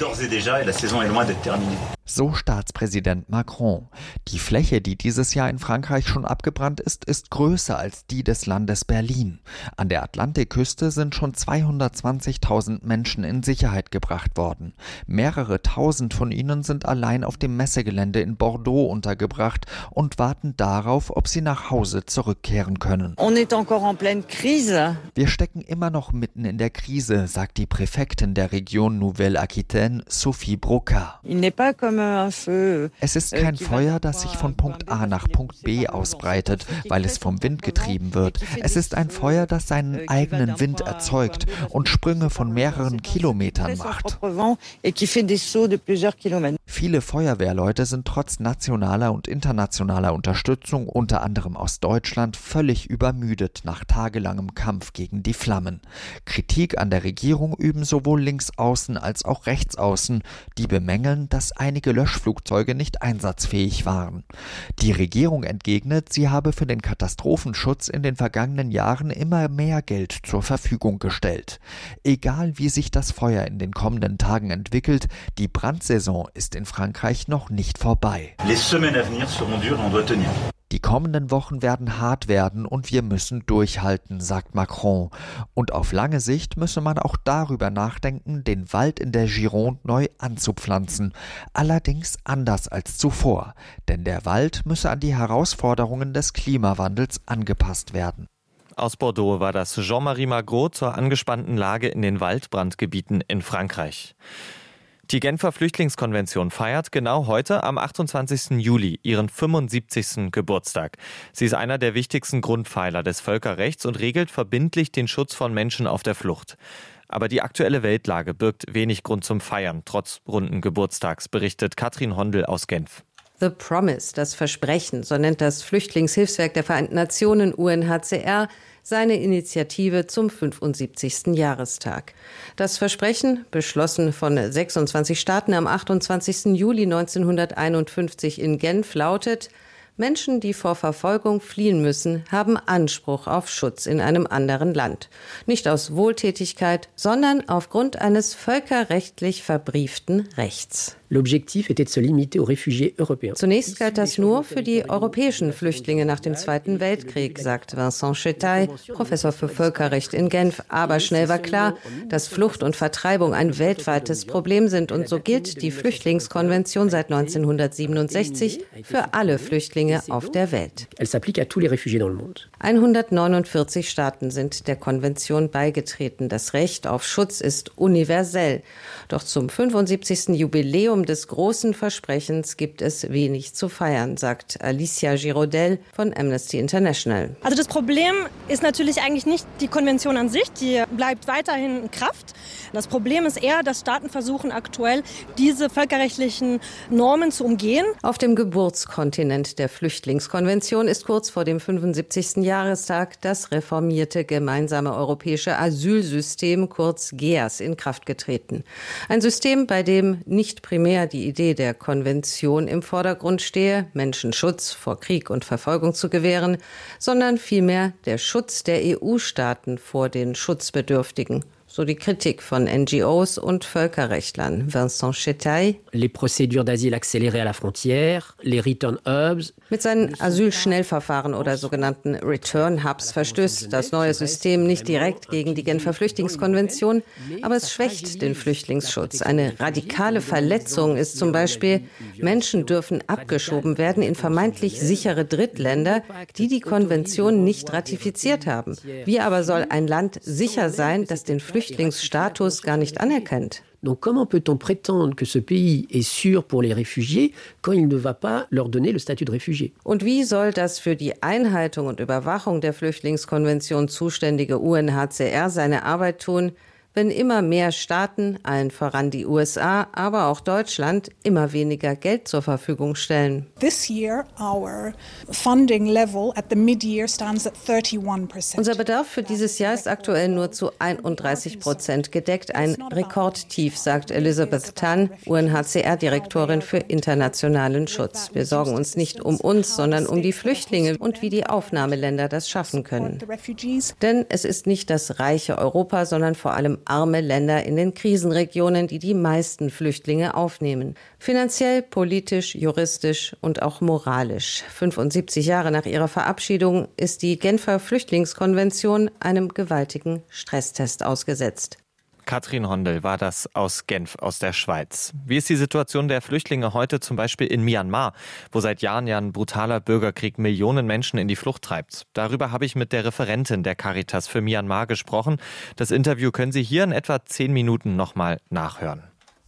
So Staatspräsident Macron. Die Fläche, die dieses Jahr in Frankreich schon abgebrannt ist, ist größer als die des Landes Berlin. An der Atlantikküste sind schon zweihundertzwanzigtausend Menschen in Sicherheit gebracht worden. Mehrere tausend von ihnen sind allein auf dem Messegelände in Bordeaux untergebracht und warten darauf, ob sie nach Hause zurückkehren können. Wir stecken immer noch mitten in der Krise, sagt die Präfektin der Region Nouvelle-Aquitaine, Sophie Broca. Es ist kein Feuer, das sich von Punkt A nach Punkt B ausbreitet, weil es vom Wind getrieben wird. Es ist ein Feuer, das seinen eigenen Wind erzeugt und Sprünge von mehreren Kilometern macht. Viele Feuerwehrleute sind trotz nationaler und internationaler Unterstützung, unter anderem aus Deutschland, völlig übermüdet nach tagelangem Kampf gegen die Flammen. Kritik an der Regierung üben sowohl Linksaußen als auch Rechtsaußen, die bemängeln, dass einige Löschflugzeuge nicht einsatzfähig waren. Die Regierung entgegnet, sie habe für den Katastrophenschutz in den vergangenen Jahren immer mehr Geld zur Verfügung gestellt. Egal wie sich das Feuer in den kommenden Tagen entwickelt, die Brandsaison ist in Frankreich noch nicht vorbei. Die kommenden Wochen werden hart werden und wir müssen durchhalten, sagt Macron. Und auf lange Sicht müsse man auch darüber nachdenken, den Wald in der Gironde neu anzupflanzen. Allerdings anders als zuvor, denn der Wald müsse an die Herausforderungen des Klimawandels angepasst werden. Aus Bordeaux war das Jean-Marie Magro zur angespannten Lage in den Waldbrandgebieten in Frankreich. Die Genfer Flüchtlingskonvention feiert genau heute am achtundzwanzigsten Juli ihren fünfundsiebzigsten Geburtstag. Sie ist einer der wichtigsten Grundpfeiler des Völkerrechts und regelt verbindlich den Schutz von Menschen auf der Flucht. Aber die aktuelle Weltlage birgt wenig Grund zum Feiern, trotz runden Geburtstags, berichtet Katrin Hondel aus Genf. The Promise, das Versprechen, so nennt das Flüchtlingshilfswerk der Vereinten Nationen U N H C R, seine Initiative zum fünfundsiebzigsten Jahrestag. Das Versprechen, beschlossen von sechsundzwanzig Staaten am achtundzwanzigsten Juli neunzehnhunderteinundfünfzig in Genf, lautet: Menschen, die vor Verfolgung fliehen müssen, haben Anspruch auf Schutz in einem anderen Land. Nicht aus Wohltätigkeit, sondern aufgrund eines völkerrechtlich verbrieften Rechts. Zunächst galt das nur für die europäischen Flüchtlinge nach dem Zweiten Weltkrieg, sagt Vincent Chetaille, Professor für Völkerrecht in Genf. Aber schnell war klar, dass Flucht und Vertreibung ein weltweites Problem sind. Und so gilt die Flüchtlingskonvention seit neunzehnhundertsiebenundsechzig für alle Flüchtlinge auf der Welt. hundertneunundvierzig Staaten sind der Konvention beigetreten. Das Recht auf Schutz ist universell. Doch zum fünfundsiebzigsten Jubiläum des großen Versprechens gibt es wenig zu feiern, sagt Alicia Girodel von Amnesty International. Also das Problem ist natürlich eigentlich nicht die Konvention an sich, die bleibt weiterhin in Kraft. Das Problem ist eher, dass Staaten versuchen aktuell, diese völkerrechtlichen Normen zu umgehen. Auf dem Geburtskontinent der Flüchtlingskonvention ist kurz vor dem fünfundsiebzigsten Jahrestag das reformierte gemeinsame europäische Asylsystem, kurz G E A S, in Kraft getreten. Ein System, bei dem nicht primär die Idee der Konvention im Vordergrund stehe, Menschen Schutz vor Krieg und Verfolgung zu gewähren, sondern vielmehr der Schutz der E U-Staaten vor den Schutzbedürftigen. So die Kritik von N G Os und Völkerrechtlern. Vincent Chetaille. Les procédures d'asile accélérées à la frontière, les return hubs. Mit seinen Asylschnellverfahren oder sogenannten Return Hubs verstößt das neue System nicht direkt gegen die Genfer Flüchtlingskonvention, aber es schwächt den Flüchtlingsschutz. Eine radikale Verletzung ist zum Beispiel, Menschen dürfen abgeschoben werden in vermeintlich sichere Drittländer, die die Konvention nicht ratifiziert haben. Wie aber soll ein Land sicher sein, das den Flüchtlingsstatus gar nicht anerkennt? Donc comment peut-on prétendre que ce pays est sûr pour les réfugiés quand il ne va pas leur donner le statut de réfugié? Und wie soll das für die Einhaltung und Überwachung der Flüchtlingskonvention zuständige U N H C R seine Arbeit tun, wenn immer mehr Staaten, allen voran die U S A, aber auch Deutschland, immer weniger Geld zur Verfügung stellen. This year our funding level at the mid-year stands at thirty-one percent. Unser Bedarf für dieses Jahr ist aktuell nur zu einunddreißig Prozent gedeckt, ein Rekordtief, sagt Elizabeth Tan, U N H C R-Direktorin für internationalen Schutz. Wir sorgen uns nicht um uns, sondern um die Flüchtlinge und wie die Aufnahmeländer das schaffen können. Denn es ist nicht das reiche Europa, sondern vor allem arme Länder in den Krisenregionen, die die meisten Flüchtlinge aufnehmen. Finanziell, politisch, juristisch und auch moralisch. fünfundsiebzig Jahre nach ihrer Verabschiedung ist die Genfer Flüchtlingskonvention einem gewaltigen Stresstest ausgesetzt. Katrin Hondel war das aus Genf, aus der Schweiz. Wie ist die Situation der Flüchtlinge heute zum Beispiel in Myanmar, wo seit Jahren ja ein brutaler Bürgerkrieg Millionen Menschen in die Flucht treibt? Darüber habe ich mit der Referentin der Caritas für Myanmar gesprochen. Das Interview können Sie hier in etwa zehn Minuten nochmal nachhören.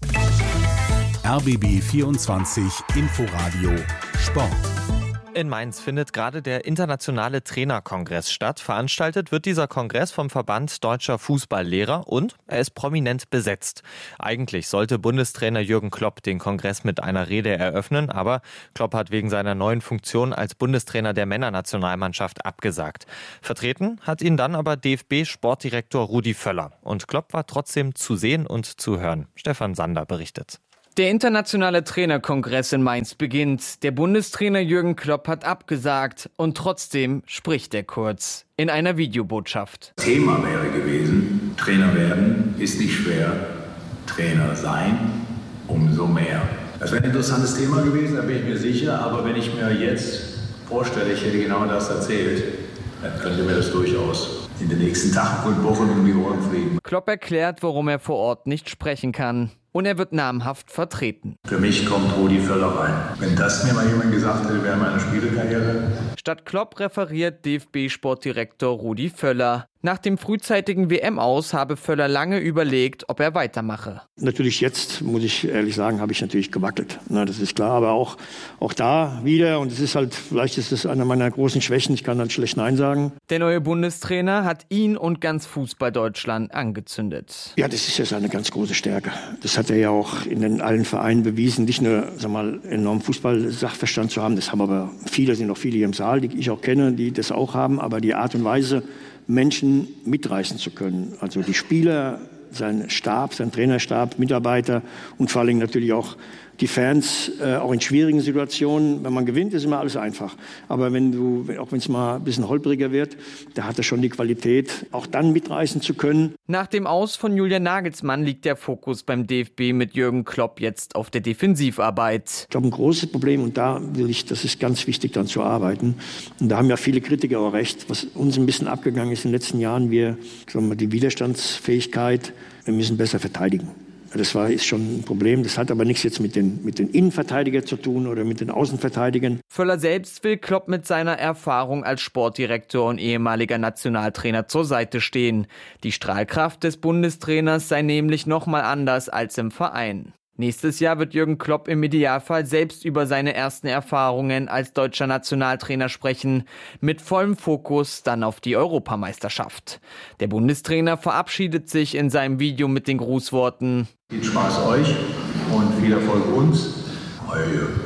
R B B vierundzwanzig Inforadio Sport. In Mainz findet gerade der internationale Trainerkongress statt. Veranstaltet wird dieser Kongress vom Verband Deutscher Fußballlehrer und er ist prominent besetzt. Eigentlich sollte Bundestrainer Jürgen Klopp den Kongress mit einer Rede eröffnen, aber Klopp hat wegen seiner neuen Funktion als Bundestrainer der Männernationalmannschaft abgesagt. Vertreten hat ihn dann aber D F B-Sportdirektor Rudi Völler. Und Klopp war trotzdem zu sehen und zu hören. Stefan Sander berichtet. Der internationale Trainerkongress in Mainz beginnt. Der Bundestrainer Jürgen Klopp hat abgesagt und trotzdem spricht er kurz in einer Videobotschaft. Thema wäre gewesen, Trainer werden ist nicht schwer, Trainer sein umso mehr. Das wäre ein interessantes Thema gewesen, da bin ich mir sicher, aber wenn ich mir jetzt vorstelle, ich hätte genau das erzählt, dann könnte mir das durchaus in den nächsten Tagen und Wochen um die Ohren fliegen. Klopp erklärt, warum er vor Ort nicht sprechen kann. Und er wird namhaft vertreten. Für mich kommt Rudi Völler rein. Wenn das mir mal jemand gesagt hätte, wäre meine Spielekarriere. Statt Klopp referiert D F B-Sportdirektor Rudi Völler. Nach dem frühzeitigen W M-Aus habe Völler lange überlegt, ob er weitermache. Natürlich jetzt, muss ich ehrlich sagen, habe ich natürlich gewackelt. Na, das ist klar, aber auch, auch da wieder. Und es ist halt, vielleicht ist es eine meiner großen Schwächen. Ich kann halt schlecht Nein sagen. Der neue Bundestrainer hat ihn und ganz Fußball-Deutschland angezündet. Ja, das ist ja seine ganz große Stärke. Das hat er ja auch in den allen Vereinen bewiesen. Nicht nur, sag mal, enormen Fußball-Sachverstand zu haben. Das haben aber viele, sind noch viele hier im Saal, die ich auch kenne, die das auch haben. Aber die Art und Weise, Menschen mitreißen zu können. Also die Spieler, sein Stab, sein Trainerstab, Mitarbeiter und vor allem natürlich auch die Fans, äh, auch in schwierigen Situationen. Wenn man gewinnt, ist immer alles einfach. Aber wenn du, auch wenn es mal ein bisschen holpriger wird, da hat er schon die Qualität, auch dann mitreißen zu können. Nach dem Aus von Julian Nagelsmann liegt der Fokus beim D F B mit Jürgen Klopp jetzt auf der Defensivarbeit. Ich glaube, ein großes Problem, und da will ich, das ist ganz wichtig, dann zu arbeiten. Und da haben ja viele Kritiker auch recht, was uns ein bisschen abgegangen ist in den letzten Jahren, wir, sagen wir, die Widerstandsfähigkeit, wir müssen besser verteidigen. Das war, ist schon ein Problem. Das hat aber nichts jetzt mit den, mit den Innenverteidigern zu tun oder mit den Außenverteidigern. Völler selbst will Klopp mit seiner Erfahrung als Sportdirektor und ehemaliger Nationaltrainer zur Seite stehen. Die Strahlkraft des Bundestrainers sei nämlich noch mal anders als im Verein. Nächstes Jahr wird Jürgen Klopp im Idealfall selbst über seine ersten Erfahrungen als deutscher Nationaltrainer sprechen, mit vollem Fokus dann auf die Europameisterschaft. Der Bundestrainer verabschiedet sich in seinem Video mit den Grußworten: Viel Spaß euch und viel Erfolg uns. Euer Jürgen.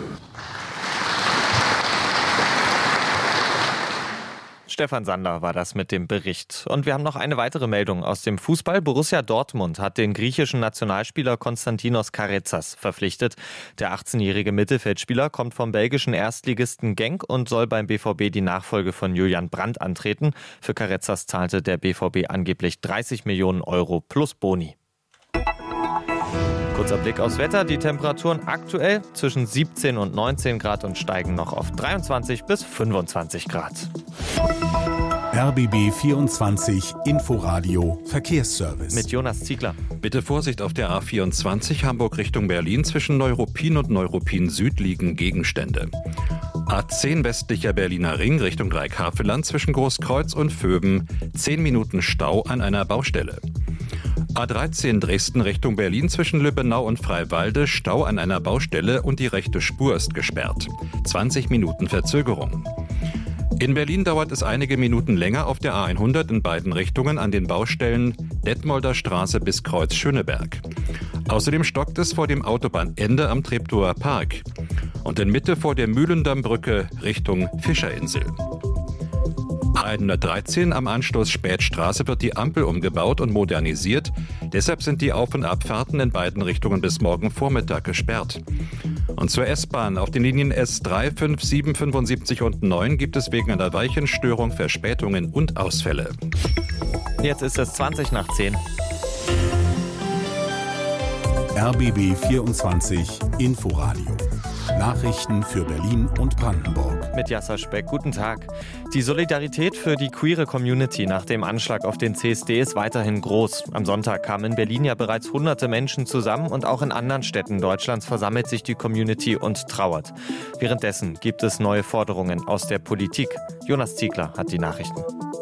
Stefan Sander war das mit dem Bericht. Und wir haben noch eine weitere Meldung aus dem Fußball. Borussia Dortmund hat den griechischen Nationalspieler Konstantinos Karetzas verpflichtet. Der achtzehnjährige Mittelfeldspieler kommt vom belgischen Erstligisten Genk und soll beim B V B die Nachfolge von Julian Brandt antreten. Für Karetzas zahlte der B V B angeblich dreißig Millionen Euro plus Boni. Kurzer Blick aufs Wetter. Die Temperaturen aktuell zwischen siebzehn und neunzehn Grad und steigen noch auf dreiundzwanzig bis fünfundzwanzig Grad. R B B vierundzwanzig Inforadio Verkehrsservice. Mit Jonas Ziegler. Bitte Vorsicht auf der A vierundzwanzig Hamburg Richtung Berlin. Zwischen Neuruppin und Neuruppin Süd liegen Gegenstände. A zehn westlicher Berliner Ring Richtung Dreihaveland zwischen Großkreuz und Vöben. zehn Minuten Stau an einer Baustelle. A dreizehn Dresden Richtung Berlin zwischen Lübbenau und Freiwalde, Stau an einer Baustelle und die rechte Spur ist gesperrt. zwanzig Minuten Verzögerung. In Berlin dauert es einige Minuten länger auf der A hundert in beiden Richtungen an den Baustellen Detmolder Straße bis Kreuz Schöneberg. Außerdem stockt es vor dem Autobahnende am Treptower Park und in Mitte vor der Mühlendammbrücke Richtung Fischerinsel. A hundertdreizehn am Anschluss Spätstraße wird die Ampel umgebaut und modernisiert. Deshalb sind die Auf- und Abfahrten in beiden Richtungen bis morgen Vormittag gesperrt. Und zur S-Bahn auf den Linien S drei, fünf, sieben, fünfundsiebzig und neun gibt es wegen einer Weichenstörung Verspätungen und Ausfälle. Jetzt ist es zwanzig nach zehn. R B B vierundzwanzig Inforadio. Nachrichten für Berlin und Brandenburg. Mit Jasser Speck, guten Tag. Die Solidarität für die queere Community nach dem Anschlag auf den C S D ist weiterhin groß. Am Sonntag kamen in Berlin ja bereits hunderte Menschen zusammen und auch in anderen Städten Deutschlands versammelt sich die Community und trauert. Währenddessen gibt es neue Forderungen aus der Politik. Jonas Ziegler hat die Nachrichten.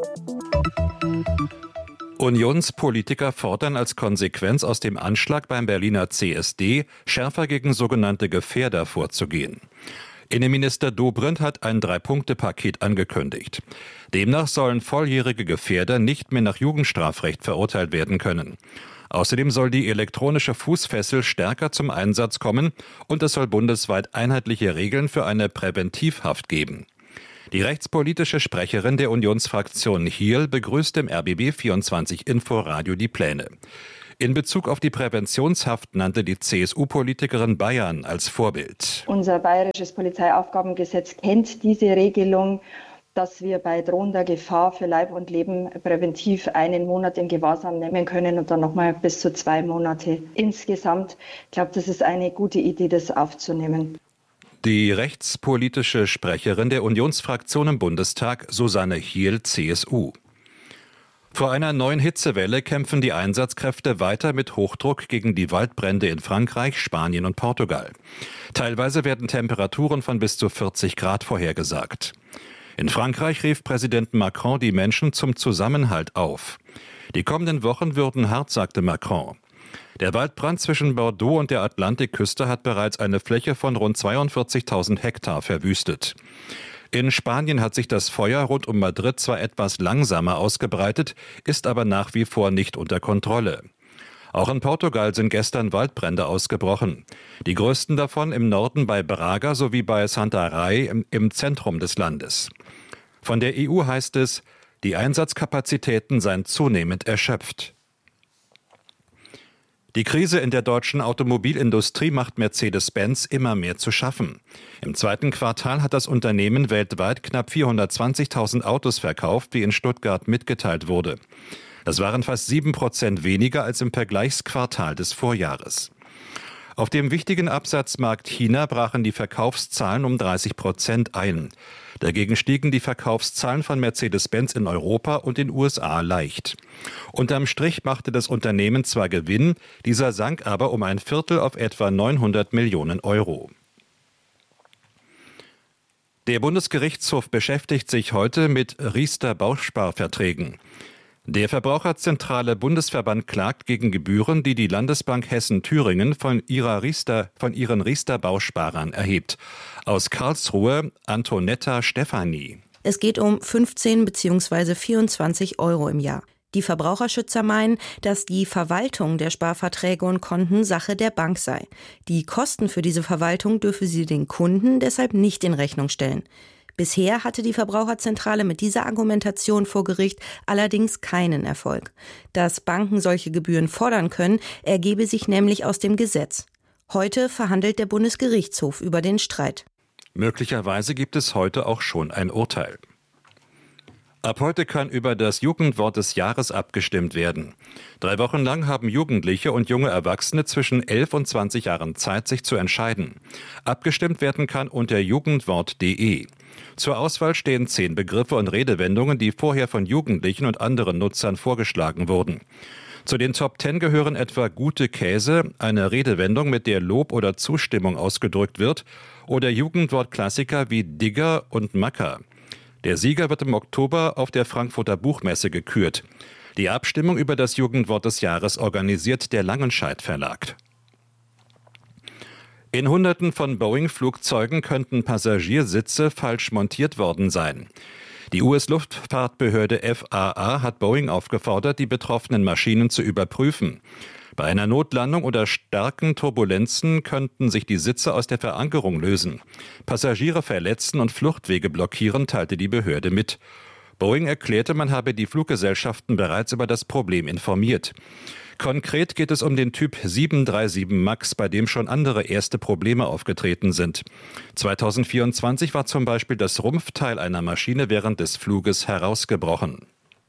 Unionspolitiker fordern als Konsequenz aus dem Anschlag beim Berliner C S D, schärfer gegen sogenannte Gefährder vorzugehen. Innenminister Dobrindt hat ein Drei-Punkte-Paket angekündigt. Demnach sollen volljährige Gefährder nicht mehr nach Jugendstrafrecht verurteilt werden können. Außerdem soll die elektronische Fußfessel stärker zum Einsatz kommen und es soll bundesweit einheitliche Regeln für eine Präventivhaft geben. Die rechtspolitische Sprecherin der Unionsfraktion Hierl begrüßt im R B B vierundzwanzig Inforadio die Pläne. In Bezug auf die Präventionshaft nannte die C S U-Politikerin Bayern als Vorbild. Unser bayerisches Polizeiaufgabengesetz kennt diese Regelung, dass wir bei drohender Gefahr für Leib und Leben präventiv einen Monat in Gewahrsam nehmen können und dann nochmal bis zu zwei Monate insgesamt. Ich glaube, das ist eine gute Idee, das aufzunehmen. Die rechtspolitische Sprecherin der Unionsfraktion im Bundestag, Susanne Hierl, C S U. Vor einer neuen Hitzewelle kämpfen die Einsatzkräfte weiter mit Hochdruck gegen die Waldbrände in Frankreich, Spanien und Portugal. Teilweise werden Temperaturen von bis zu vierzig Grad vorhergesagt. In Frankreich rief Präsident Macron die Menschen zum Zusammenhalt auf. Die kommenden Wochen würden hart, sagte Macron. Der Waldbrand zwischen Bordeaux und der Atlantikküste hat bereits eine Fläche von rund zweiundvierzigtausend Hektar verwüstet. In Spanien hat sich das Feuer rund um Madrid zwar etwas langsamer ausgebreitet, ist aber nach wie vor nicht unter Kontrolle. Auch in Portugal sind gestern Waldbrände ausgebrochen. Die größten davon im Norden bei Braga sowie bei Santarém im, im Zentrum des Landes. Von der E U heißt es, die Einsatzkapazitäten seien zunehmend erschöpft. Die Krise in der deutschen Automobilindustrie macht Mercedes-Benz immer mehr zu schaffen. Im zweiten Quartal hat das Unternehmen weltweit knapp vierhundertzwanzigtausend Autos verkauft, wie in Stuttgart mitgeteilt wurde. Das waren fast sieben Prozent weniger als im Vergleichsquartal des Vorjahres. Auf dem wichtigen Absatzmarkt China brachen die Verkaufszahlen um dreißig Prozent ein. Dagegen stiegen die Verkaufszahlen von Mercedes-Benz in Europa und den U S A leicht. Unterm Strich machte das Unternehmen zwar Gewinn, dieser sank aber um ein Viertel auf etwa neunhundert Millionen Euro. Der Bundesgerichtshof beschäftigt sich heute mit Riester-Bausparverträgen. Der Verbraucherzentrale Bundesverband klagt gegen Gebühren, die die Landesbank Hessen-Thüringen von, ihrer Riester, von ihren Riester-Bausparern erhebt. Aus Karlsruhe Antonetta Stefani. Es geht um fünfzehn bzw. vierundzwanzig Euro im Jahr. Die Verbraucherschützer meinen, dass die Verwaltung der Sparverträge und Konten Sache der Bank sei. Die Kosten für diese Verwaltung dürfe sie den Kunden deshalb nicht in Rechnung stellen. Bisher hatte die Verbraucherzentrale mit dieser Argumentation vor Gericht allerdings keinen Erfolg. Dass Banken solche Gebühren fordern können, ergebe sich nämlich aus dem Gesetz. Heute verhandelt der Bundesgerichtshof über den Streit. Möglicherweise gibt es heute auch schon ein Urteil. Ab heute kann über das Jugendwort des Jahres abgestimmt werden. Drei Wochen lang haben Jugendliche und junge Erwachsene zwischen elf und zwanzig Jahren Zeit, sich zu entscheiden. Abgestimmt werden kann unter jugendwort punkt de. Zur Auswahl stehen zehn Begriffe und Redewendungen, die vorher von Jugendlichen und anderen Nutzern vorgeschlagen wurden. Zu den Top Ten gehören etwa gute Käse, eine Redewendung, mit der Lob oder Zustimmung ausgedrückt wird, oder Jugendwortklassiker wie Digger und Macker. Der Sieger wird im Oktober auf der Frankfurter Buchmesse gekürt. Die Abstimmung über das Jugendwort des Jahres organisiert der Langenscheidt Verlag. In Hunderten von Boeing-Flugzeugen könnten Passagiersitze falsch montiert worden sein. Die U S-Luftfahrtbehörde F A A hat Boeing aufgefordert, die betroffenen Maschinen zu überprüfen. Bei einer Notlandung oder starken Turbulenzen könnten sich die Sitze aus der Verankerung lösen. Passagiere verletzen und Fluchtwege blockieren, teilte die Behörde mit. Boeing erklärte, man habe die Fluggesellschaften bereits über das Problem informiert. Konkret geht es um den Typ sieben drei sieben MAX, bei dem schon andere erste Probleme aufgetreten sind. zweitausendvierundzwanzig war zum Beispiel das Rumpfteil einer Maschine während des Fluges herausgebrochen.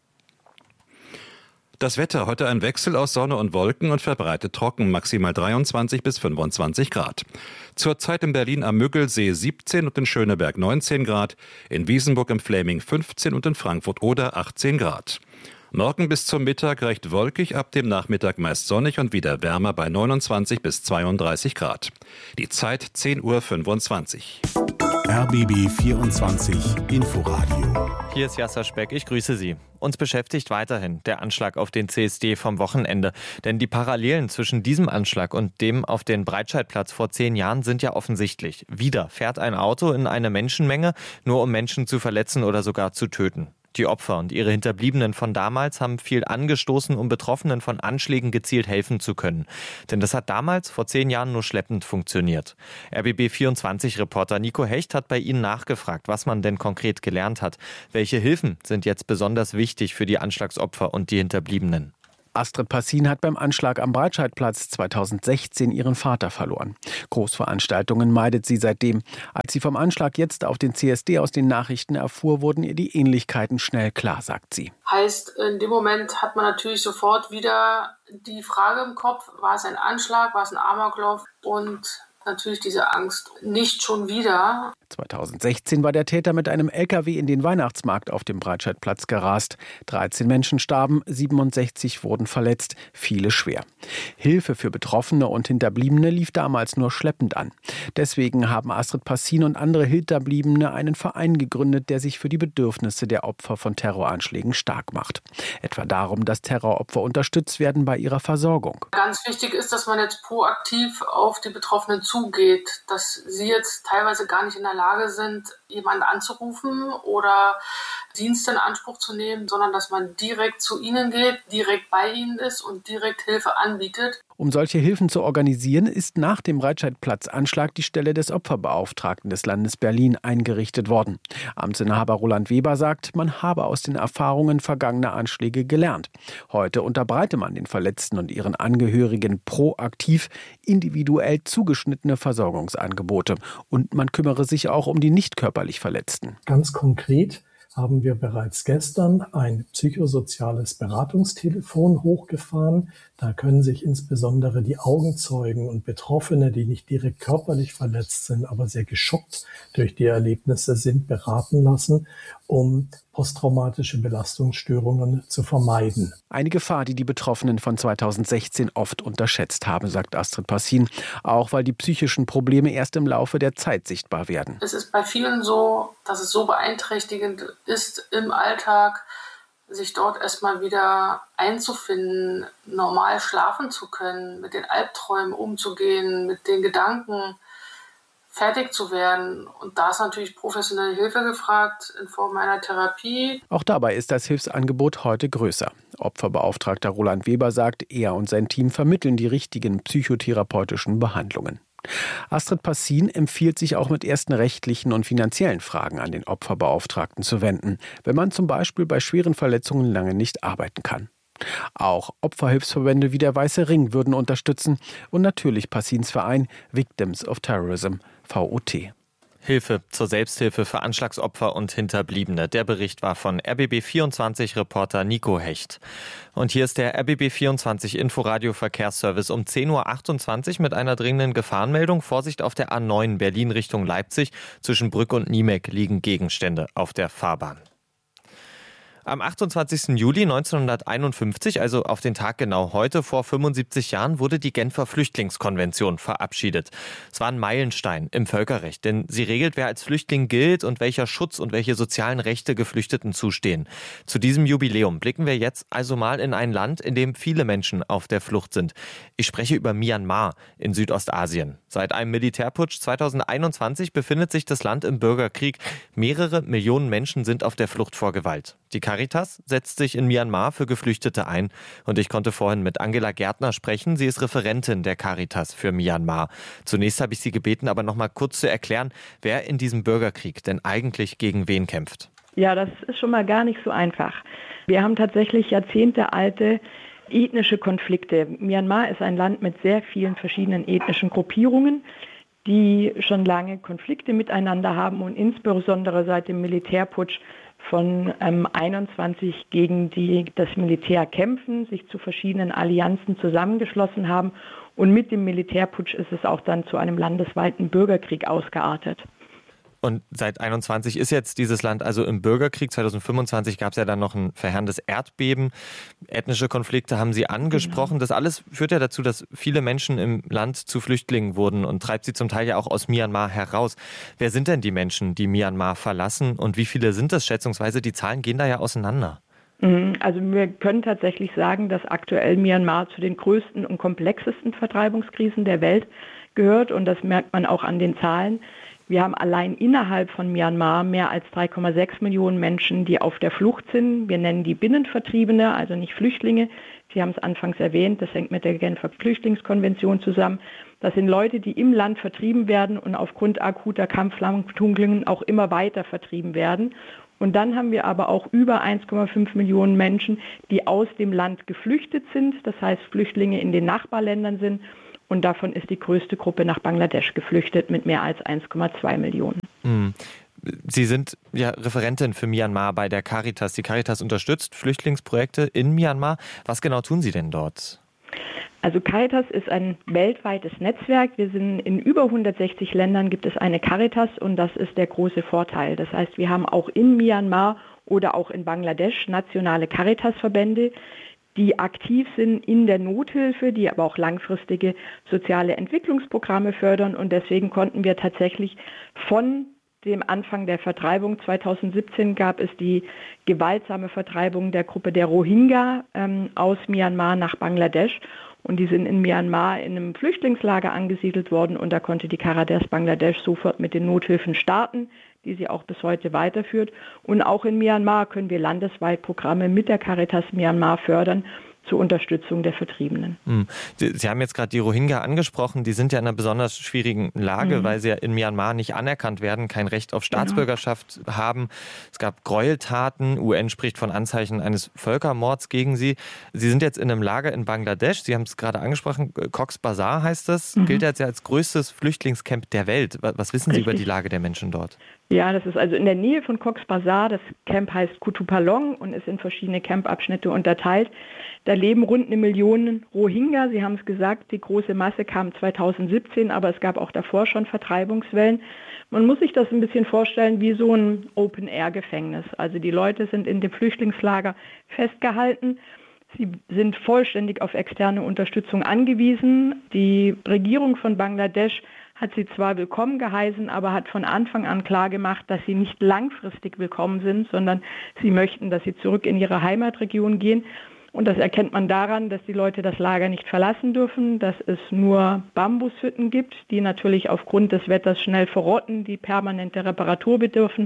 Das Wetter, heute ein Wechsel aus Sonne und Wolken und verbreitet trocken, maximal dreiundzwanzig bis fünfundzwanzig Grad. Zurzeit in Berlin am Müggelsee siebzehn und in Schöneberg neunzehn Grad, in Wiesenburg im Fläming fünfzehn und in Frankfurt Oder achtzehn Grad. Morgen bis zum Mittag recht wolkig, ab dem Nachmittag meist sonnig und wieder wärmer bei neunundzwanzig bis zweiunddreißig Grad. Die Zeit zehn Uhr fünfundzwanzig. R B B vierundzwanzig Inforadio. Hier ist Jasser Speck, ich grüße Sie. Uns beschäftigt weiterhin der Anschlag auf den C S D vom Wochenende. Denn die Parallelen zwischen diesem Anschlag und dem auf den Breitscheidplatz vor zehn Jahren sind ja offensichtlich. Wieder fährt ein Auto in eine Menschenmenge, nur um Menschen zu verletzen oder sogar zu töten. Die Opfer und ihre Hinterbliebenen von damals haben viel angestoßen, um Betroffenen von Anschlägen gezielt helfen zu können. Denn das hat damals, vor zehn Jahren, nur schleppend funktioniert. R B B vierundzwanzig-Reporter Nico Hecht hat bei Ihnen nachgefragt, was man denn konkret gelernt hat. Welche Hilfen sind jetzt besonders wichtig für die Anschlagsopfer und die Hinterbliebenen? Astrid Passin hat beim Anschlag am Breitscheidplatz zweitausendsechzehn ihren Vater verloren. Großveranstaltungen meidet sie seitdem. Als sie vom Anschlag jetzt auf den C S D aus den Nachrichten erfuhr, wurden ihr die Ähnlichkeiten schnell klar, sagt sie. Heißt, in dem Moment hat man natürlich sofort wieder die Frage im Kopf, war es ein Anschlag, war es ein Amoklauf und natürlich diese Angst, nicht schon wieder. zweitausendsechzehn war der Täter mit einem L K W in den Weihnachtsmarkt auf dem Breitscheidplatz gerast. dreizehn Menschen starben, siebenundsechzig wurden verletzt, viele schwer. Hilfe für Betroffene und Hinterbliebene lief damals nur schleppend an. Deswegen haben Astrid Passin und andere Hinterbliebene einen Verein gegründet, der sich für die Bedürfnisse der Opfer von Terroranschlägen stark macht. Etwa darum, dass Terroropfer unterstützt werden bei ihrer Versorgung. Ganz wichtig ist, dass man jetzt proaktiv auf die Betroffenen zugeht, dass sie jetzt teilweise gar nicht in der Lage sind, jemanden anzurufen oder Dienste in Anspruch zu nehmen, sondern dass man direkt zu ihnen geht, direkt bei ihnen ist und direkt Hilfe anbietet. Um solche Hilfen zu organisieren, ist nach dem Breitscheidplatz-Anschlag die Stelle des Opferbeauftragten des Landes Berlin eingerichtet worden. Amtsinhaber Roland Weber sagt, man habe aus den Erfahrungen vergangener Anschläge gelernt. Heute unterbreite man den Verletzten und ihren Angehörigen proaktiv individuell zugeschnittene Versorgungsangebote. Und man kümmere sich auch um die nicht körperlich Verletzten. Ganz konkret haben wir bereits gestern ein psychosoziales Beratungstelefon hochgefahren. Da können sich insbesondere die Augenzeugen und Betroffene, die nicht direkt körperlich verletzt sind, aber sehr geschockt durch die Erlebnisse sind, beraten lassen, um posttraumatische Belastungsstörungen zu vermeiden. Eine Gefahr, die die Betroffenen von zweitausendsechzehn oft unterschätzt haben, sagt Astrid Passin, auch weil die psychischen Probleme erst im Laufe der Zeit sichtbar werden. Es ist bei vielen so, dass es so beeinträchtigend ist im Alltag, sich dort erstmal wieder einzufinden, normal schlafen zu können, mit den Albträumen umzugehen, mit den Gedanken fertig zu werden. Und da ist natürlich professionelle Hilfe gefragt in Form einer Therapie. Auch dabei ist das Hilfsangebot heute größer. Opferbeauftragter Roland Weber sagt, er und sein Team vermitteln die richtigen psychotherapeutischen Behandlungen. Astrid Passin empfiehlt sich auch mit ersten rechtlichen und finanziellen Fragen an den Opferbeauftragten zu wenden, wenn man zum Beispiel bei schweren Verletzungen lange nicht arbeiten kann. Auch Opferhilfsverbände wie der Weiße Ring würden unterstützen und natürlich Passins Verein Victims of Terrorism, V O T. Hilfe zur Selbsthilfe für Anschlagsopfer und Hinterbliebene. Der Bericht war von R B B vierundzwanzig-Reporter Nico Hecht. Und hier ist der R B B vierundzwanzig Inforadio Verkehrsservice um zehn Uhr achtundzwanzig mit einer dringenden Gefahrenmeldung. Vorsicht auf der A neun Berlin Richtung Leipzig. Zwischen Brück und Niemek liegen Gegenstände auf der Fahrbahn. Am achtundzwanzigsten Juli neunzehnhunderteinundfünfzig, also auf den Tag genau heute, vor fünfundsiebzig Jahren, wurde die Genfer Flüchtlingskonvention verabschiedet. Es war ein Meilenstein im Völkerrecht, denn sie regelt, wer als Flüchtling gilt und welcher Schutz und welche sozialen Rechte Geflüchteten zustehen. Zu diesem Jubiläum blicken wir jetzt also mal in ein Land, in dem viele Menschen auf der Flucht sind. Ich spreche über Myanmar in Südostasien. Seit einem Militärputsch zweitausendeinundzwanzig befindet sich das Land im Bürgerkrieg. Mehrere Millionen Menschen sind auf der Flucht vor Gewalt. Die Caritas setzt sich in Myanmar für Geflüchtete ein und ich konnte vorhin mit Angela Gärtner sprechen. Sie ist Referentin der Caritas für Myanmar. Zunächst habe ich Sie gebeten, aber noch mal kurz zu erklären, wer in diesem Bürgerkrieg denn eigentlich gegen wen kämpft. Ja, das ist schon mal gar nicht so einfach. Wir haben tatsächlich jahrzehntealte ethnische Konflikte. Myanmar ist ein Land mit sehr vielen verschiedenen ethnischen Gruppierungen, die schon lange Konflikte miteinander haben und insbesondere seit dem Militärputsch von ähm, einundzwanzig gegen die das Militär kämpfen, sich zu verschiedenen Allianzen zusammengeschlossen haben und mit dem Militärputsch ist es auch dann zu einem landesweiten Bürgerkrieg ausgeartet. Und seit einundzwanzig ist jetzt dieses Land also im Bürgerkrieg. zweitausendfünfundzwanzig gab es ja dann noch ein verheerendes Erdbeben. Ethnische Konflikte haben Sie angesprochen. Das alles führt ja dazu, dass viele Menschen im Land zu Flüchtlingen wurden und treibt sie zum Teil ja auch aus Myanmar heraus. Wer sind denn die Menschen, die Myanmar verlassen und wie viele sind das schätzungsweise? Die Zahlen gehen da ja auseinander. Also wir können tatsächlich sagen, dass aktuell Myanmar zu den größten und komplexesten Vertreibungskrisen der Welt gehört und das merkt man auch an den Zahlen. Wir haben allein innerhalb von Myanmar mehr als drei Komma sechs Millionen Menschen, die auf der Flucht sind. Wir nennen die Binnenvertriebene, also nicht Flüchtlinge. Sie haben es anfangs erwähnt, das hängt mit der Genfer Flüchtlingskonvention zusammen. Das sind Leute, die im Land vertrieben werden und aufgrund akuter Kampfhandlungen auch immer weiter vertrieben werden. Und dann haben wir aber auch über eins Komma fünf Millionen Menschen, die aus dem Land geflüchtet sind, das heißt Flüchtlinge in den Nachbarländern sind. Und davon ist die größte Gruppe nach Bangladesch geflüchtet mit mehr als eins Komma zwei Millionen. Sie sind ja Referentin für Myanmar bei der Caritas. Die Caritas unterstützt Flüchtlingsprojekte in Myanmar. Was genau tun Sie denn dort? Also Caritas ist ein weltweites Netzwerk. Wir sind in über hundertsechzig Ländern gibt es eine Caritas und das ist der große Vorteil. Das heißt, wir haben auch in Myanmar oder auch in Bangladesch nationale Caritas-Verbände, die aktiv sind in der Nothilfe, die aber auch langfristige soziale Entwicklungsprogramme fördern. Und deswegen konnten wir tatsächlich von dem Anfang der Vertreibung zweitausendsiebzehn gab es die gewaltsame Vertreibung der Gruppe der Rohingya ähm, aus Myanmar nach Bangladesch. Und die sind in Myanmar in einem Flüchtlingslager angesiedelt worden und da konnte die Caritas Bangladesch sofort mit den Nothilfen starten, die sie auch bis heute weiterführt. Und auch in Myanmar können wir landesweit Programme mit der Caritas Myanmar fördern zur Unterstützung der Vertriebenen. Sie, Sie haben jetzt gerade die Rohingya angesprochen. Die sind ja in einer besonders schwierigen Lage, mhm. weil sie ja in Myanmar nicht anerkannt werden, kein Recht auf Staatsbürgerschaft genau. haben. Es gab Gräueltaten. U N spricht von Anzeichen eines Völkermords gegen sie. Sie sind jetzt in einem Lager in Bangladesch. Sie haben es gerade angesprochen. Cox's Bazar heißt das. Mhm. Gilt jetzt ja als größtes Flüchtlingscamp der Welt. Was wissen Sie Richtig. über die Lage der Menschen dort? Ja, das ist also in der Nähe von Cox's Bazar. Das Camp heißt Kutupalong und ist in verschiedene Campabschnitte unterteilt. Da leben rund eine Million Rohingya. Sie haben es gesagt, die große Masse kam zweitausendsiebzehn, aber es gab auch davor schon Vertreibungswellen. Man muss sich das ein bisschen vorstellen wie so ein Open-Air-Gefängnis. Also die Leute sind in dem Flüchtlingslager festgehalten. Sie sind vollständig auf externe Unterstützung angewiesen. Die Regierung von Bangladesch hat sie zwar willkommen geheißen, aber hat von Anfang an klargemacht, dass sie nicht langfristig willkommen sind, sondern sie möchten, dass sie zurück in ihre Heimatregion gehen. Und das erkennt man daran, dass die Leute das Lager nicht verlassen dürfen, dass es nur Bambushütten gibt, die natürlich aufgrund des Wetters schnell verrotten, die permanente Reparatur bedürfen.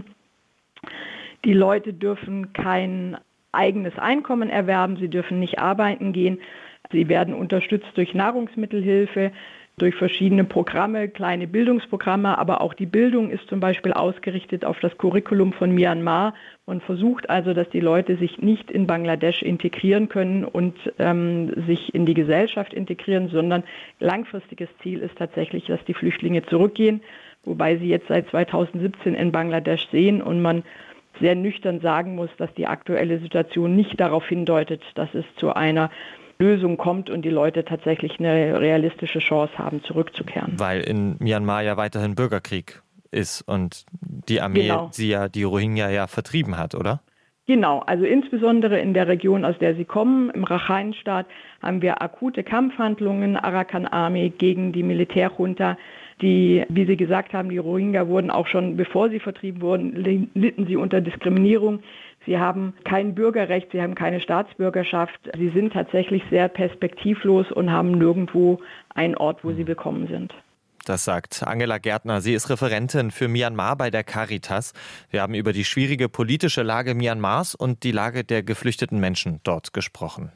Die Leute dürfen kein eigenes Einkommen erwerben, sie dürfen nicht arbeiten gehen. Sie werden unterstützt durch Nahrungsmittelhilfe, durch verschiedene Programme, kleine Bildungsprogramme, aber auch die Bildung ist zum Beispiel ausgerichtet auf das Curriculum von Myanmar. Man versucht also, dass die Leute sich nicht in Bangladesch integrieren können und ähm, sich in die Gesellschaft integrieren, sondern langfristiges Ziel ist tatsächlich, dass die Flüchtlinge zurückgehen, wobei sie jetzt seit zweitausendsiebzehn in Bangladesch sehen und man sehr nüchtern sagen muss, dass die aktuelle Situation nicht darauf hindeutet, dass es zu einer Lösung kommt und die Leute tatsächlich eine realistische Chance haben, zurückzukehren. Weil in Myanmar ja weiterhin Bürgerkrieg ist und die Armee genau. sie ja, die Rohingya ja vertrieben hat, oder? Genau, also insbesondere in der Region, aus der sie kommen, im Rakhine-Staat, haben wir akute Kampfhandlungen, Arakan Army gegen die Militärjunta. Die, wie Sie gesagt haben, die Rohingya wurden auch schon, bevor sie vertrieben wurden, litten sie unter Diskriminierung. Sie haben kein Bürgerrecht, sie haben keine Staatsbürgerschaft. Sie sind tatsächlich sehr perspektivlos und haben nirgendwo einen Ort, wo sie willkommen sind. Das sagt Angela Gärtner. Sie ist Referentin für Myanmar bei der Caritas. Wir haben über die schwierige politische Lage Myanmars und die Lage der geflüchteten Menschen dort gesprochen.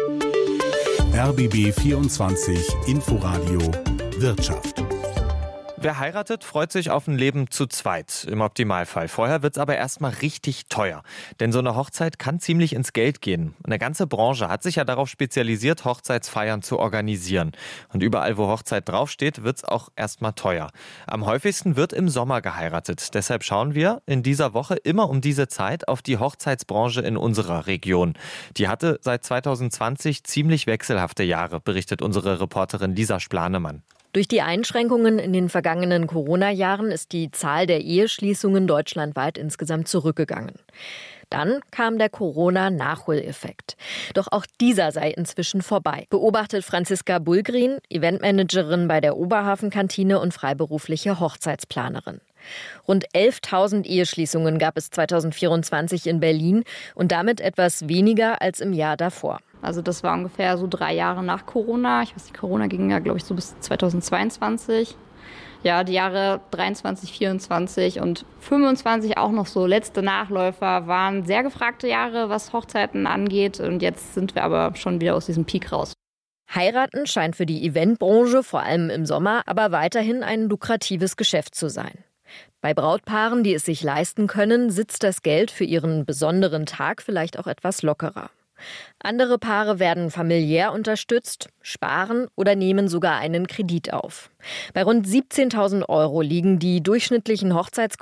R B B vierundzwanzig Inforadio Wirtschaft. Wer heiratet, freut sich auf ein Leben zu zweit, im Optimalfall. Vorher wird's aber erstmal richtig teuer. Denn so eine Hochzeit kann ziemlich ins Geld gehen. Eine ganze Branche hat sich ja darauf spezialisiert, Hochzeitsfeiern zu organisieren. Und überall, wo Hochzeit draufsteht, wird's auch erstmal teuer. Am häufigsten wird im Sommer geheiratet. Deshalb schauen wir in dieser Woche immer um diese Zeit auf die Hochzeitsbranche in unserer Region. Die hatte seit zwanzig zwanzig ziemlich wechselhafte Jahre, berichtet unsere Reporterin Lisa Splanemann. Durch die Einschränkungen in den vergangenen Corona-Jahren ist die Zahl der Eheschließungen deutschlandweit insgesamt zurückgegangen. Dann kam der Corona-Nachholeffekt. Doch auch dieser sei inzwischen vorbei, beobachtet Franziska Bulgrin, Eventmanagerin bei der Oberhafenkantine und freiberufliche Hochzeitsplanerin. Rund elftausend Eheschließungen gab es zwanzig vierundzwanzig in Berlin und damit etwas weniger als im Jahr davor. Also das war ungefähr so drei Jahre nach Corona. Ich weiß nicht, Corona ging ja, glaube ich, so bis zweitausendzweiundzwanzig. Ja, die Jahre dreiundzwanzig, vierundzwanzig und fünfundzwanzig auch noch so letzte Nachläufer waren sehr gefragte Jahre, was Hochzeiten angeht. Und jetzt sind wir aber schon wieder aus diesem Peak raus. Heiraten scheint für die Eventbranche, vor allem im Sommer, aber weiterhin ein lukratives Geschäft zu sein. Bei Brautpaaren, die es sich leisten können, sitzt das Geld für ihren besonderen Tag vielleicht auch etwas lockerer. Andere Paare werden familiär unterstützt, sparen oder nehmen sogar einen Kredit auf. Bei rund siebzehntausend Euro liegen die durchschnittlichen Hochzeitskosten